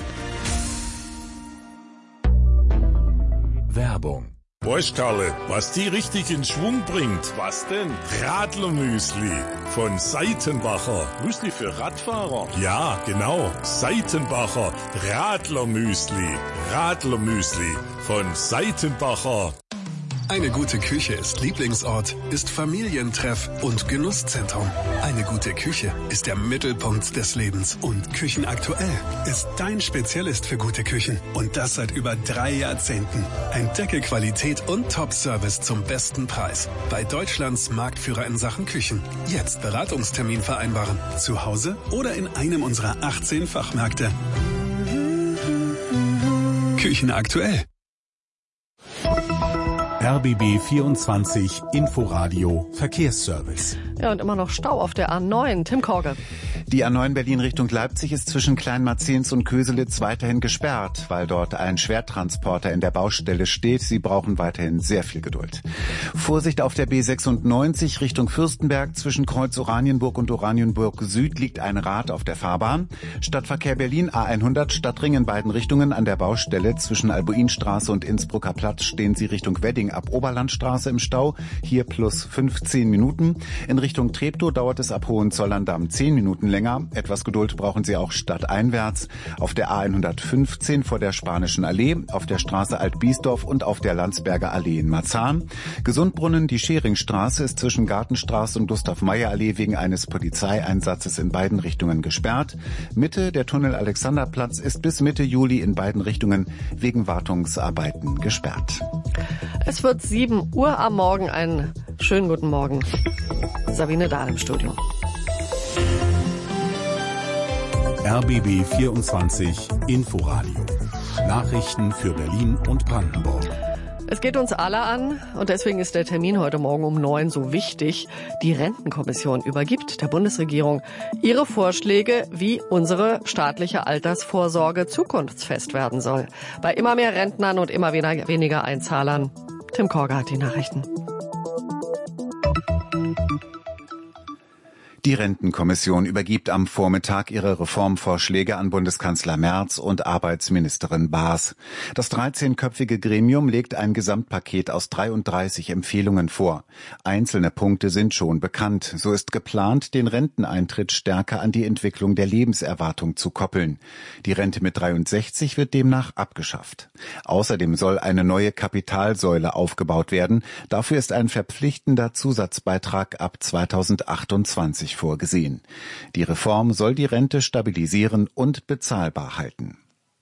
Werbung. Weißt Karle, was die richtig in Schwung bringt? Was denn? Radlermüsli von Seitenbacher. Müsli für Radfahrer? Ja, genau. Seitenbacher Radlermüsli. Radlermüsli von Seitenbacher. Eine gute Küche ist Lieblingsort, ist Familientreff und Genusszentrum. Eine gute Küche ist der Mittelpunkt des Lebens. Und Küchenaktuell ist dein Spezialist für gute Küchen. Und das seit über 3 Jahrzehnten. Entdecke Qualität und Top-Service zum besten Preis. Bei Deutschlands Marktführer in Sachen Küchen. Jetzt Beratungstermin vereinbaren. Zu Hause oder in einem unserer 18 Fachmärkte. Küchenaktuell. RBB 24 Inforadio Verkehrsservice. Ja, und immer noch Stau auf der A9. Tim Korge. Die A9 Berlin Richtung Leipzig ist zwischen Kleinmarzens und Köselitz weiterhin gesperrt, weil dort ein Schwertransporter in der Baustelle steht. Sie brauchen weiterhin sehr viel Geduld. Vorsicht auf der B96 Richtung Fürstenberg. Zwischen Kreuz Oranienburg und Oranienburg Süd liegt ein Rad auf der Fahrbahn. Stadtverkehr Berlin A100 Stadtring in beiden Richtungen an der Baustelle. Zwischen Albuinstraße und Innsbrucker Platz stehen Sie Richtung Wedding ab Oberlandstraße im Stau. Hier plus 15 Minuten. In Richtung Treptow dauert es ab Hohenzollern-Damm 10 Minuten länger. Etwas Geduld brauchen Sie auch stadteinwärts. Auf der A115 vor der Spanischen Allee, auf der Straße Alt-Biesdorf und auf der Landsberger Allee in Marzahn. Gesundbrunnen, die Scheringstraße ist zwischen Gartenstraße und Gustav-Meyer-Allee wegen eines Polizeieinsatzes in beiden Richtungen gesperrt. Mitte, der Tunnel Alexanderplatz ist bis Mitte Juli in beiden Richtungen wegen Wartungsarbeiten gesperrt. Es wird 7 Uhr am Morgen. Einen schönen guten Morgen. Sabine Dahl im Studio. RBB 24 Inforadio. Nachrichten für Berlin und Brandenburg. Es geht uns alle an und deswegen ist der Termin heute Morgen um 9 so wichtig. Die Rentenkommission übergibt der Bundesregierung ihre Vorschläge, wie unsere staatliche Altersvorsorge zukunftsfest werden soll. Bei immer mehr Rentnern und immer weniger Einzahlern. Tim Korge hat die Nachrichten. Die Rentenkommission übergibt am Vormittag ihre Reformvorschläge an Bundeskanzler Merz und Arbeitsministerin Baas. Das 13-köpfige Gremium legt ein Gesamtpaket aus 33 Empfehlungen vor. Einzelne Punkte sind schon bekannt. So ist geplant, den Renteneintritt stärker an die Entwicklung der Lebenserwartung zu koppeln. Die Rente mit 63 wird demnach abgeschafft. Außerdem soll eine neue Kapitalsäule aufgebaut werden. Dafür ist ein verpflichtender Zusatzbeitrag ab 2028 vorgesehen. Die Reform soll die Rente stabilisieren und bezahlbar halten.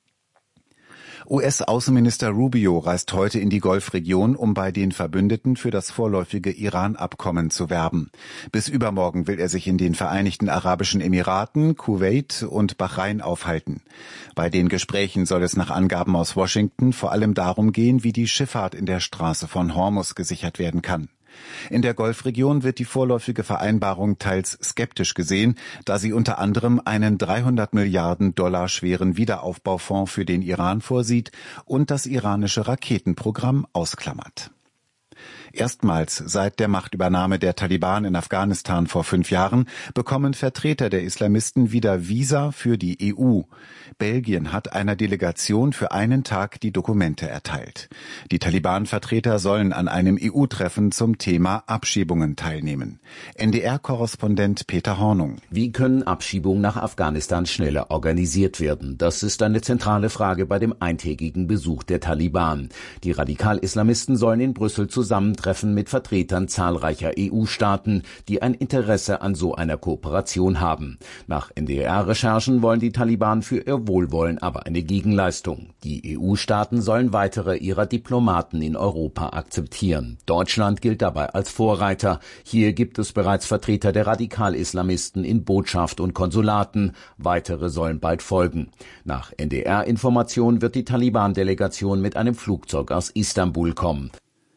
US-Außenminister Rubio reist heute in die Golfregion, um bei den Verbündeten für das vorläufige Iran-Abkommen zu werben. Bis übermorgen will er sich in den Vereinigten Arabischen Emiraten, Kuwait und Bahrain aufhalten. Bei den Gesprächen soll es nach Angaben aus Washington vor allem darum gehen, wie die Schifffahrt in der Straße von Hormuz gesichert werden kann. In der Golfregion wird die vorläufige Vereinbarung teils skeptisch gesehen, da sie unter anderem einen 300 Milliarden Dollar schweren Wiederaufbaufonds für den Iran vorsieht und das iranische Raketenprogramm ausklammert. Erstmals seit der Machtübernahme der Taliban in Afghanistan vor 5 Jahren bekommen Vertreter der Islamisten wieder Visa für die EU. Belgien hat einer Delegation für einen Tag die Dokumente erteilt. Die Taliban-Vertreter sollen an einem EU-Treffen zum Thema Abschiebungen teilnehmen. NDR-Korrespondent Peter Hornung. Wie können Abschiebungen nach Afghanistan schneller organisiert werden? Das ist eine zentrale Frage bei dem eintägigen Besuch der Taliban. Die Radikal-Islamisten sollen in Brüssel zusammentreffen mit Vertretern zahlreicher EU-Staaten, die ein Interesse an so einer Kooperation haben. Nach NDR-Recherchen wollen die Taliban für ihr Wohlwollen aber eine Gegenleistung. Die EU-Staaten sollen weitere ihrer Diplomaten in Europa akzeptieren. Deutschland gilt dabei als Vorreiter. Hier gibt es bereits Vertreter der Radikal-Islamisten in Botschaft und Konsulaten. Weitere sollen bald folgen. Nach NDR-Informationen wird die Taliban-Delegation mit einem Flugzeug aus Istanbul kommen.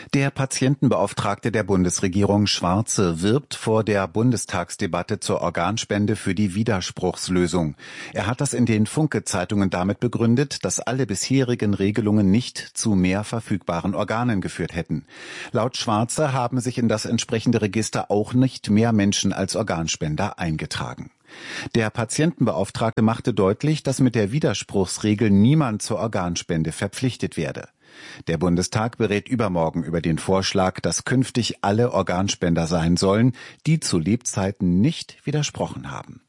Der Patientenbeauftragte der Bundesregierung Schwarze wirbt vor der Bundestagsdebatte zur Organspende für die Widerspruchslösung. Er hat das in den Funke-Zeitungen damit begründet, dass alle bisherigen Regelungen nicht zu mehr verfügbaren Organen geführt hätten. Laut Schwarze haben sich in das entsprechende Register auch nicht mehr Menschen als Organspender eingetragen. Der Patientenbeauftragte machte deutlich, dass mit der Widerspruchsregel niemand zur Organspende verpflichtet werde. Der Bundestag berät übermorgen über den Vorschlag, dass künftig alle Organspender sein sollen, die zu Lebzeiten nicht widersprochen haben.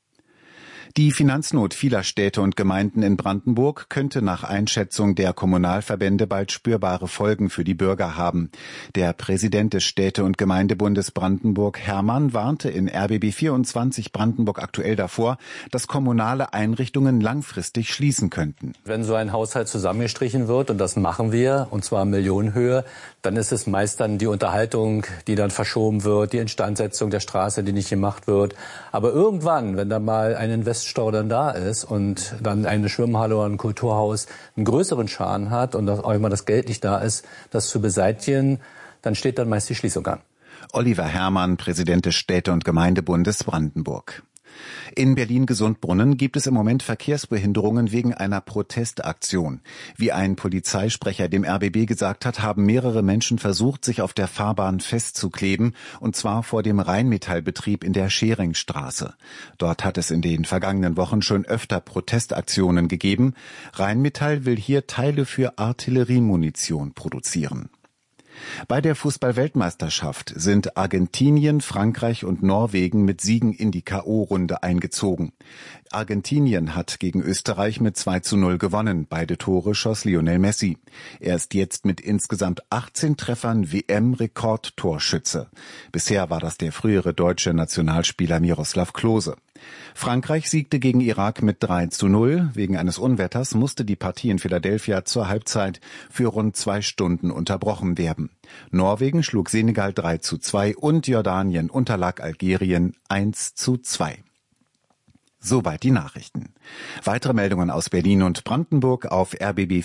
Die Finanznot vieler Städte und Gemeinden in Brandenburg könnte nach Einschätzung der Kommunalverbände bald spürbare Folgen für die Bürger haben. Der Präsident des Städte- und Gemeindebundes Brandenburg, Hermann, warnte in RBB 24 Brandenburg aktuell davor, dass kommunale Einrichtungen langfristig schließen könnten. Wenn so ein Haushalt zusammengestrichen wird, und das machen wir, und zwar in Millionenhöhe, dann ist es meist dann die Unterhaltung, die dann verschoben wird, die Instandsetzung der Straße, die nicht gemacht wird. Aber irgendwann, wenn da mal ein Investstau dann da ist und dann eine Schwimmhalle oder ein Kulturhaus einen größeren Schaden hat und auch immer das Geld nicht da ist, das zu beseitigen, dann steht dann meist die Schließung an. Oliver Herrmann, Präsident des Städte- und Gemeindebundes Brandenburg. In Berlin-Gesundbrunnen gibt es im Moment Verkehrsbehinderungen wegen einer Protestaktion. Wie ein Polizeisprecher dem RBB gesagt hat, haben mehrere Menschen versucht, sich auf der Fahrbahn festzukleben, und zwar vor dem Rheinmetallbetrieb in der Scheringstraße. Dort hat es in den vergangenen Wochen schon öfter Protestaktionen gegeben. Rheinmetall will hier Teile für Artilleriemunition produzieren. Bei der Fußball-Weltmeisterschaft sind Argentinien, Frankreich und Norwegen mit Siegen in die K.O.-Runde eingezogen. Argentinien hat gegen Österreich mit 2:0 gewonnen. Beide Tore schoss Lionel Messi. Er ist jetzt mit insgesamt 18 Treffern WM-Rekordtorschütze. Bisher war das der frühere deutsche Nationalspieler Miroslav Klose. Frankreich siegte gegen Irak mit 3:0. Wegen eines Unwetters musste die Partie in Philadelphia zur Halbzeit für rund 2 Stunden unterbrochen werden. Norwegen schlug Senegal 3:2 und Jordanien unterlag Algerien 1:2. Soweit die Nachrichten. Weitere Meldungen aus Berlin und Brandenburg auf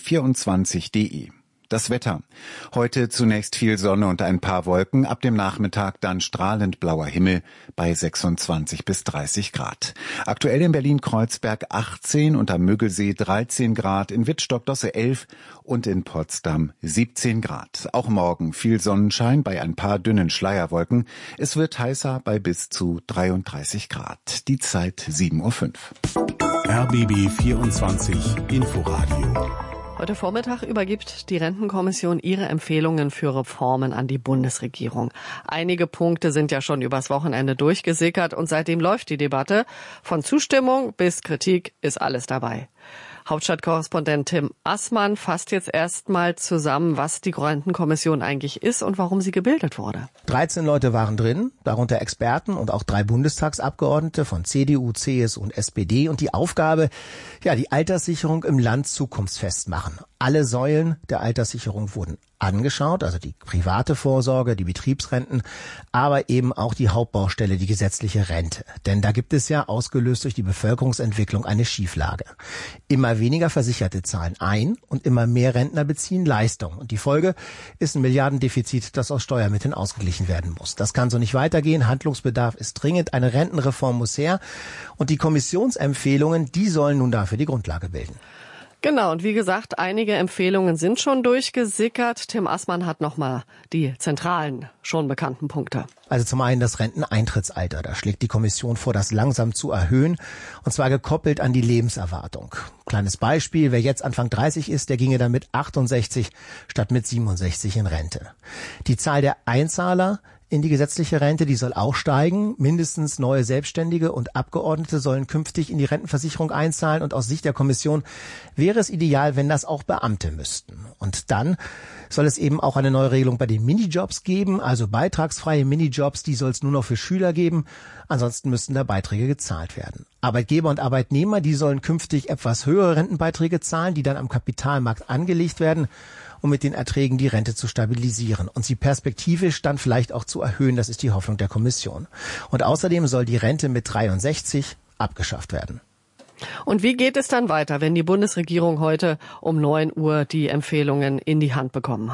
rbb24.de. Das Wetter. Heute zunächst viel Sonne und ein paar Wolken, ab dem Nachmittag dann strahlend blauer Himmel bei 26 bis 30 Grad. Aktuell in Berlin-Kreuzberg 18 und am Müggelsee 13 Grad, in Wittstock-Dosse 11 und in Potsdam 17 Grad. Auch morgen viel Sonnenschein bei ein paar dünnen Schleierwolken. Es wird heißer bei bis zu 33 Grad. Die Zeit 7:05 Uhr. RBB 24 Inforadio. Heute Vormittag übergibt die Rentenkommission ihre Empfehlungen für Reformen an die Bundesregierung. Einige Punkte sind ja schon übers Wochenende durchgesickert und seitdem läuft die Debatte. Von Zustimmung bis Kritik ist alles dabei. Hauptstadtkorrespondent Tim Assmann fasst jetzt erstmal zusammen, was die Rentenkommission eigentlich ist und warum sie gebildet wurde. 13 Leute waren drin, darunter Experten und auch 3 Bundestagsabgeordnete von CDU, CSU und SPD. Und die Aufgabe, die Alterssicherung im Land zukunftsfest machen. Alle Säulen der Alterssicherung wurden angeschaut, also die private Vorsorge, die Betriebsrenten, aber eben auch die Hauptbaustelle, die gesetzliche Rente. Denn da gibt es ja, ausgelöst durch die Bevölkerungsentwicklung, eine Schieflage. Immer weniger Versicherte zahlen ein und immer mehr Rentner beziehen Leistung. Und die Folge ist ein Milliardendefizit, das aus Steuermitteln ausgeglichen werden muss. Das kann so nicht weitergehen. Handlungsbedarf ist dringend. Eine Rentenreform muss her. Und die Kommissionsempfehlungen, die sollen nun dafür die Grundlage bilden. Genau, und wie gesagt, einige Empfehlungen sind schon durchgesickert. Tim Assmann hat nochmal die zentralen, schon bekannten Punkte. Also zum einen das Renteneintrittsalter. Da schlägt die Kommission vor, das langsam zu erhöhen, und zwar gekoppelt an die Lebenserwartung. Kleines Beispiel, wer jetzt Anfang 30 ist, der ginge dann mit 68 statt mit 67 in Rente. Die Zahl der Einzahler in die gesetzliche Rente, die soll auch steigen. Mindestens neue Selbstständige und Abgeordnete sollen künftig in die Rentenversicherung einzahlen. Und aus Sicht der Kommission wäre es ideal, wenn das auch Beamte müssten. Und dann soll es eben auch eine neue Regelung bei den Minijobs geben, also beitragsfreie Minijobs, die soll es nur noch für Schüler geben. Ansonsten müssten da Beiträge gezahlt werden. Arbeitgeber und Arbeitnehmer, die sollen künftig etwas höhere Rentenbeiträge zahlen, die dann am Kapitalmarkt angelegt werden, um mit den Erträgen die Rente zu stabilisieren und sie perspektivisch dann vielleicht auch zu erhöhen. Das ist die Hoffnung der Kommission. Und außerdem soll die Rente mit 63 abgeschafft werden. Und wie geht es dann weiter, wenn die Bundesregierung heute um 9 Uhr die Empfehlungen in die Hand bekommen hat?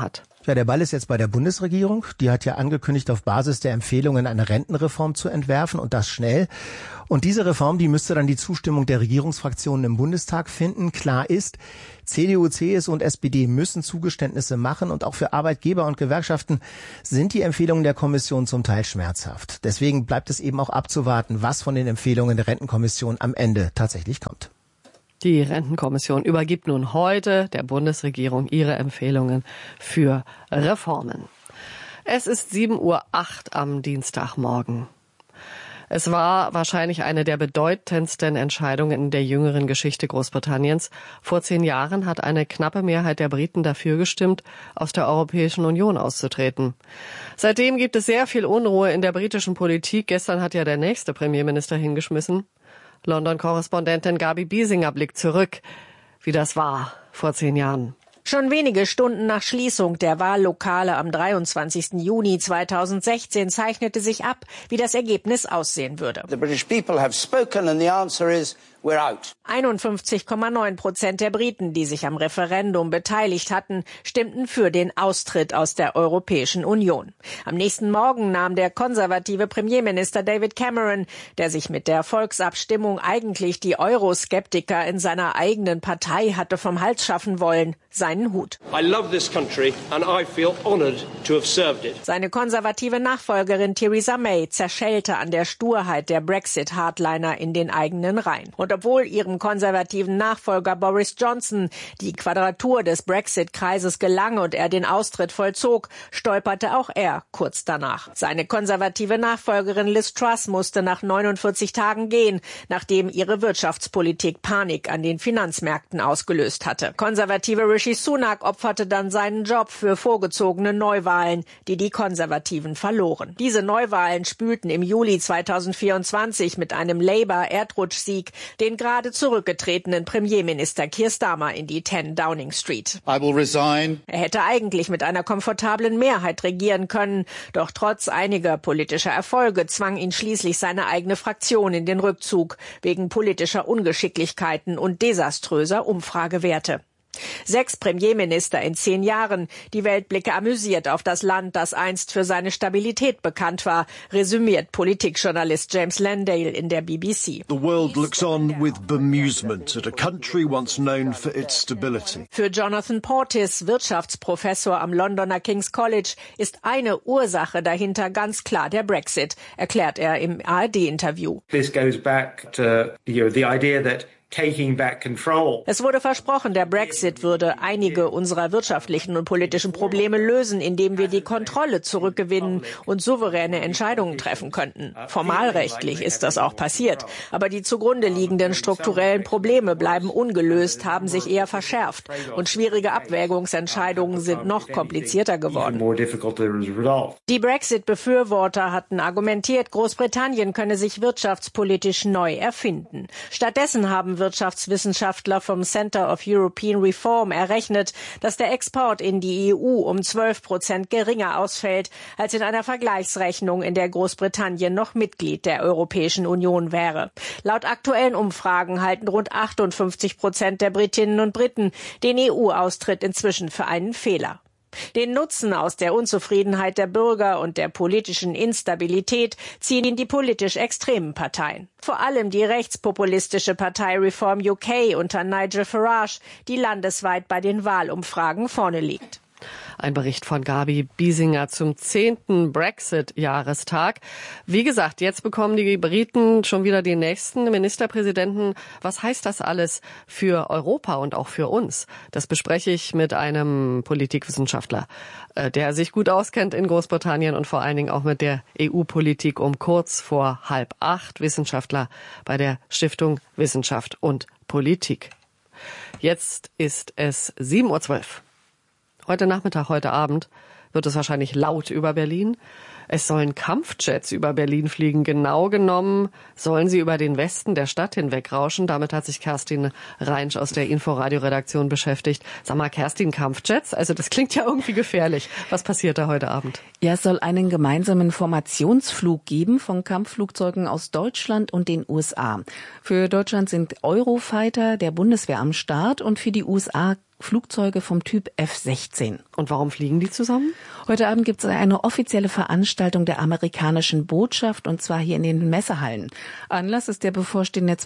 Ja, der Ball ist jetzt bei der Bundesregierung. Die hat ja angekündigt, auf Basis der Empfehlungen eine Rentenreform zu entwerfen und das schnell. Und diese Reform, die müsste dann die Zustimmung der Regierungsfraktionen im Bundestag finden. Klar ist, CDU, CSU und SPD müssen Zugeständnisse machen und auch für Arbeitgeber und Gewerkschaften sind die Empfehlungen der Kommission zum Teil schmerzhaft. Deswegen bleibt es eben auch abzuwarten, was von den Empfehlungen der Rentenkommission am Ende tatsächlich kommt. Die Rentenkommission übergibt nun heute der Bundesregierung ihre Empfehlungen für Reformen. Es ist 7:08 Uhr am Dienstagmorgen. Es war wahrscheinlich eine der bedeutendsten Entscheidungen in der jüngeren Geschichte Großbritanniens. Vor 10 Jahren hat eine knappe Mehrheit der Briten dafür gestimmt, aus der Europäischen Union auszutreten. Seitdem gibt es sehr viel Unruhe in der britischen Politik. Gestern hat ja der nächste Premierminister hingeschmissen. London-Korrespondentin Gabi Biesinger blickt zurück, wie das war vor 10 Jahren. Schon wenige Stunden nach Schließung der Wahllokale am 23. Juni 2016 zeichnete sich ab, wie das Ergebnis aussehen würde. The British people have spoken and the answer is we're out. 51,9% der Briten, die sich am Referendum beteiligt hatten, stimmten für den Austritt aus der Europäischen Union. Am nächsten Morgen nahm der konservative Premierminister David Cameron, der sich mit der Volksabstimmung eigentlich die Euroskeptiker in seiner eigenen Partei hatte vom Hals schaffen wollen, seinen Hut. I love this country and I feel honored to have served it. Seine konservative Nachfolgerin Theresa May zerschellte an der Sturheit der Brexit-Hardliner in den eigenen Reihen. Und obwohl ihrem konservativen Nachfolger Boris Johnson die Quadratur des Brexit-Kreises gelang und er den Austritt vollzog, stolperte auch er kurz danach. Seine konservative Nachfolgerin Liz Truss musste nach 49 Tagen gehen, nachdem ihre Wirtschaftspolitik Panik an den Finanzmärkten ausgelöst hatte. Konservative Rishi Sunak opferte dann seinen Job für vorgezogene Neuwahlen, die die Konservativen verloren. Diese Neuwahlen spülten im Juli 2024 mit einem Labour-Erdrutschsieg den gerade zurückgetretenen Premierminister Keir Starmer in die 10 Downing Street. I will resign. Er hätte eigentlich mit einer komfortablen Mehrheit regieren können, doch trotz einiger politischer Erfolge zwang ihn schließlich seine eigene Fraktion in den Rückzug wegen politischer Ungeschicklichkeiten und desaströser Umfragewerte. 6 Premierminister in 10 Jahren. Die Welt blicke amüsiert auf das Land, das einst für seine Stabilität bekannt war, resümiert Politikjournalist James Landale in der BBC. The world looks on with bemusement at a country once known for its stability. Für Jonathan Portis, Wirtschaftsprofessor am Londoner King's College, ist eine Ursache dahinter ganz klar der Brexit, erklärt er im ARD-Interview. This goes back to the idea that taking back control. Es wurde versprochen, der Brexit würde einige unserer wirtschaftlichen und politischen Probleme lösen, indem wir die Kontrolle zurückgewinnen und souveräne Entscheidungen treffen könnten. Formalrechtlich ist das auch passiert, aber die zugrunde liegenden strukturellen Probleme bleiben ungelöst, haben sich eher verschärft und schwierige Abwägungsentscheidungen sind noch komplizierter geworden. Die Brexit-Befürworter hatten argumentiert, Großbritannien könne sich wirtschaftspolitisch neu erfinden. Stattdessen haben Wirtschaftswissenschaftler vom Center of European Reform errechnet, dass der Export in die EU um 12% geringer ausfällt als in einer Vergleichsrechnung, in der Großbritannien noch Mitglied der Europäischen Union wäre. Laut aktuellen Umfragen halten rund 58% der Britinnen und Briten den EU-Austritt inzwischen für einen Fehler. Den Nutzen aus der Unzufriedenheit der Bürger und der politischen Instabilität ziehen die politisch extremen Parteien. Vor allem die rechtspopulistische Partei Reform UK unter Nigel Farage, die landesweit bei den Wahlumfragen vorne liegt. Ein Bericht von Gabi Biesinger zum 10. Brexit-Jahrestag. Wie gesagt, jetzt bekommen die Briten schon wieder den nächsten Ministerpräsidenten. Was heißt das alles für Europa und auch für uns? Das bespreche ich mit einem Politikwissenschaftler, der sich gut auskennt in Großbritannien und vor allen Dingen auch mit der EU-Politik um kurz vor 7:30. Wissenschaftler bei der Stiftung Wissenschaft und Politik. Jetzt ist es 7:12 Uhr. Heute Nachmittag, heute Abend wird es wahrscheinlich laut über Berlin. Es sollen Kampfjets über Berlin fliegen. Genau genommen sollen sie über den Westen der Stadt hinweg rauschen. Damit hat sich Kerstin Reinsch aus der Inforadio-Redaktion beschäftigt. Sag mal, Kerstin, Kampfjets? Also das klingt ja irgendwie gefährlich. Was passiert da heute Abend? Ja, es soll einen gemeinsamen Formationsflug geben von Kampfflugzeugen aus Deutschland und den USA. Für Deutschland sind Eurofighter der Bundeswehr am Start und für die USA Flugzeuge vom Typ F-16. Und warum fliegen die zusammen? Heute Abend gibt es eine offizielle Veranstaltung der amerikanischen Botschaft, und zwar hier in den Messehallen. Anlass ist der bevorstehende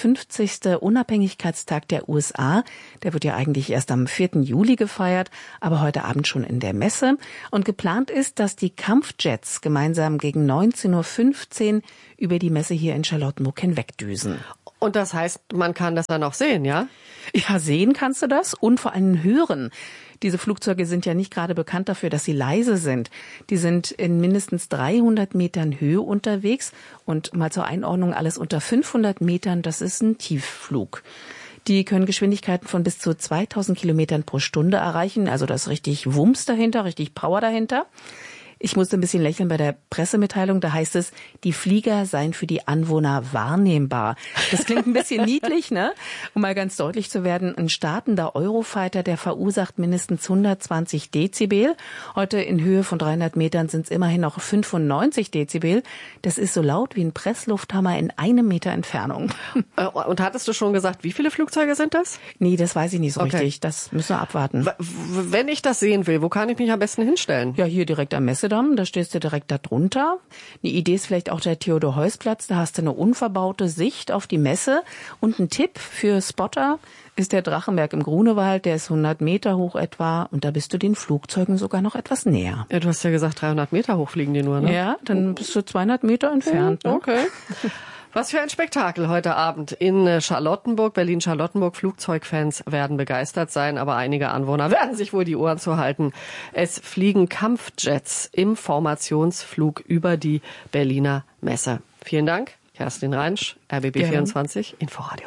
250. Unabhängigkeitstag der USA. Der wird ja eigentlich erst am 4. Juli gefeiert, aber heute Abend schon in der Messe. Und geplant ist, dass die Kampfjets gemeinsam gegen 19:15 Uhr über die Messe hier in Charlottenburg hinwegdüsen. Und das heißt, man kann das dann auch sehen, ja? Ja, sehen kannst du das und vor allem hören. Diese Flugzeuge sind ja nicht gerade bekannt dafür, dass sie leise sind. Die sind in mindestens 300 Metern Höhe unterwegs und mal zur Einordnung, alles unter 500 Metern, das ist ein Tiefflug. Die können Geschwindigkeiten von bis zu 2000 Kilometern pro Stunde erreichen, also da ist richtig Wumms dahinter, richtig Power dahinter. Ich musste ein bisschen lächeln bei der Pressemitteilung. Da heißt es, die Flieger seien für die Anwohner wahrnehmbar. Das klingt ein bisschen niedlich, ne? Um mal ganz deutlich zu werden, ein startender Eurofighter, der verursacht mindestens 120 Dezibel. Heute in Höhe von 300 Metern sind es immerhin noch 95 Dezibel. Das ist so laut wie ein Presslufthammer in 1 Meter Entfernung. Und hattest du schon gesagt, wie viele Flugzeuge sind das? Nee, das weiß ich nicht so richtig. Das müssen wir abwarten. Wenn ich das sehen will, wo kann ich mich am besten hinstellen? Ja, hier direkt am Messedamm. Da stehst du direkt da drunter. Eine Idee ist vielleicht auch der Theodor-Heuss-Platz. Da hast du eine unverbaute Sicht auf die Messe. Und ein Tipp für Spotter ist der Drachenberg im Grunewald. Der ist 100 Meter hoch etwa. Und da bist du den Flugzeugen sogar noch etwas näher. Ja, du hast ja gesagt, 300 Meter hoch fliegen die nur, ne? Ja, dann bist du 200 Meter entfernt. Ne? Okay. Was für ein Spektakel heute Abend in Charlottenburg. Berlin-Charlottenburg. Flugzeugfans werden begeistert sein, aber einige Anwohner werden sich wohl die Ohren zuhalten. Es fliegen Kampfjets im Formationsflug über die Berliner Messe. Vielen Dank, Kerstin Reinsch, RBB 24 Inforadio.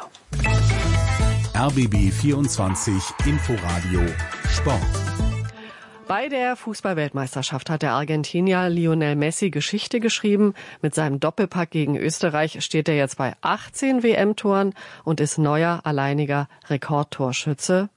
RBB 24 Inforadio Sport. Bei der Fußball-Weltmeisterschaft hat der Argentinier Lionel Messi Geschichte geschrieben. Mit seinem Doppelpack gegen Österreich steht er jetzt bei 18 WM-Toren und ist neuer alleiniger Rekordtorschütze.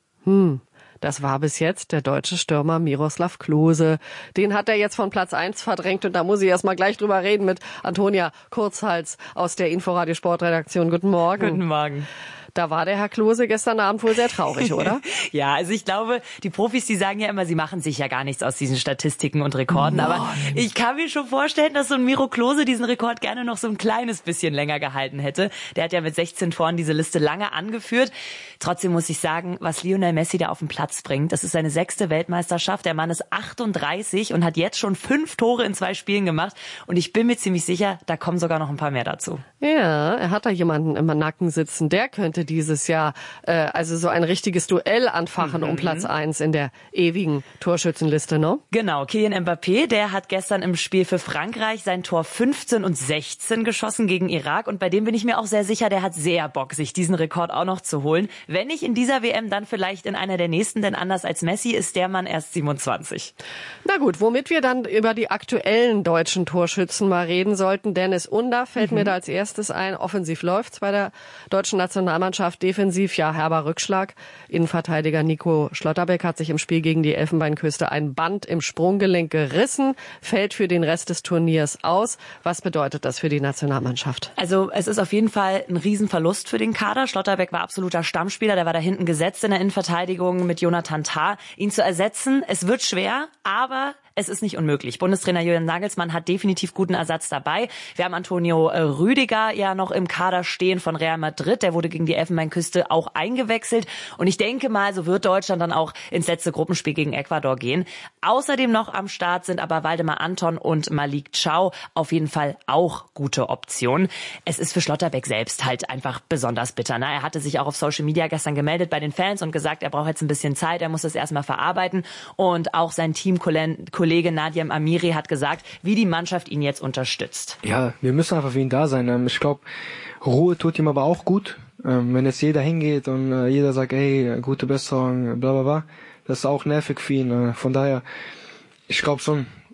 Das war bis jetzt der deutsche Stürmer Miroslav Klose. Den hat er jetzt von Platz 1 verdrängt und da muss ich erst mal gleich drüber reden mit Antonia Kurzhals aus der Inforadio Sportredaktion. Guten Morgen. Guten Morgen. Da war der Herr Klose gestern Abend wohl sehr traurig, oder? Ja, also ich glaube, die Profis, die sagen ja immer, sie machen sich ja gar nichts aus diesen Statistiken und Rekorden. Nein. Aber ich kann mir schon vorstellen, dass so ein Miro Klose diesen Rekord gerne noch so ein kleines bisschen länger gehalten hätte. Der hat ja mit 16 Toren diese Liste lange angeführt. Trotzdem muss ich sagen, was Lionel Messi da auf den Platz bringt, das ist seine 6. Weltmeisterschaft. Der Mann ist 38 und hat jetzt schon 5 Tore in 2 Spielen gemacht. Und ich bin mir ziemlich sicher, da kommen sogar noch ein paar mehr dazu. Ja, er hat da jemanden im Nacken sitzen, der könnte dieses Jahr also so ein richtiges Duell anfachen um Platz 1 in der ewigen Torschützenliste, ne? Genau, Kylian Mbappé, der hat gestern im Spiel für Frankreich sein Tor 15 und 16 geschossen gegen Irak und bei dem bin ich mir auch sehr sicher, der hat sehr Bock, sich diesen Rekord auch noch zu holen. Wenn nicht in dieser WM, dann vielleicht in einer der nächsten, denn anders als Messi ist der Mann erst 27. Na gut, womit wir dann über die aktuellen deutschen Torschützen mal reden sollten, Dennis Under fällt mir da als erstes ein. Offensiv läuft's bei der deutschen Nationalmannschaft, defensiv ja herber Rückschlag. Innenverteidiger Nico Schlotterbeck hat sich im Spiel gegen die Elfenbeinküste ein Band im Sprunggelenk gerissen, fällt für den Rest des Turniers aus. Was bedeutet das für die Nationalmannschaft? Also es ist auf jeden Fall ein Riesenverlust für den Kader. Schlotterbeck war absoluter Stammspieler, der war da hinten gesetzt in der Innenverteidigung mit Jonathan Tah. Ihn zu ersetzen, es wird schwer, aber es ist nicht unmöglich. Bundestrainer Julian Nagelsmann hat definitiv guten Ersatz dabei. Wir haben Antonio Rüdiger ja noch im Kader stehen von Real Madrid. Der wurde gegen die Elfenbeinküste auch eingewechselt. Und ich denke mal, so wird Deutschland dann auch ins letzte Gruppenspiel gegen Ecuador gehen. Außerdem noch am Start sind aber Waldemar Anton und Malik Thiaw auf jeden Fall auch gute Optionen. Es ist für Schlotterbeck selbst halt einfach besonders bitter. Ne? Er hatte sich auch auf Social Media gestern gemeldet bei den Fans und gesagt, er braucht jetzt ein bisschen Zeit, er muss das erstmal verarbeiten. Und auch sein Teamkollege Nadiem Amiri hat gesagt, wie die Mannschaft ihn jetzt unterstützt. Ja, wir müssen einfach für ihn da sein. Ich glaube, Ruhe tut ihm aber auch gut. Wenn jetzt jeder hingeht und jeder sagt, ey, gute Besserung, bla bla bla, das ist auch nervig für ihn. Von daher, ich glaube schon,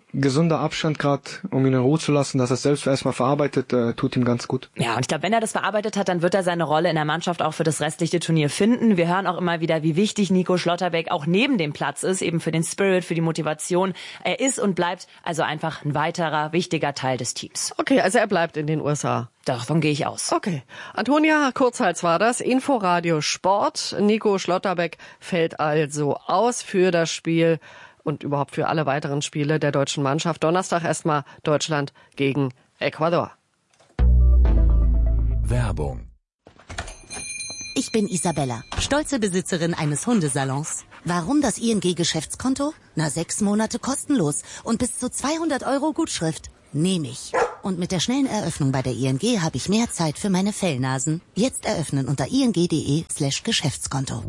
gesunder Abstand gerade, um ihn in Ruhe zu lassen, dass er es selbst erstmal verarbeitet, tut ihm ganz gut. Ja, und ich glaube, wenn er das verarbeitet hat, dann wird er seine Rolle in der Mannschaft auch für das restliche Turnier finden. Wir hören auch immer wieder, wie wichtig Nico Schlotterbeck auch neben dem Platz ist, eben für den Spirit, für die Motivation. Er ist und bleibt also einfach ein weiterer wichtiger Teil des Teams. Okay, also er bleibt in den USA. Davon gehe ich aus. Okay. Antonia Kurzhals war das. Inforadio Sport. Nico Schlotterbeck fällt also aus für das Spiel und überhaupt für alle weiteren Spiele der deutschen Mannschaft. Donnerstag erstmal Deutschland gegen Ecuador. Werbung. Ich bin Isabella, stolze Besitzerin eines Hundesalons. Warum das ING-Geschäftskonto? 6 Monate kostenlos und bis zu 200 € Gutschrift. Nehme ich. Und mit der schnellen Eröffnung bei der ING habe ich mehr Zeit für meine Fellnasen. Jetzt eröffnen unter ing.de/Geschäftskonto.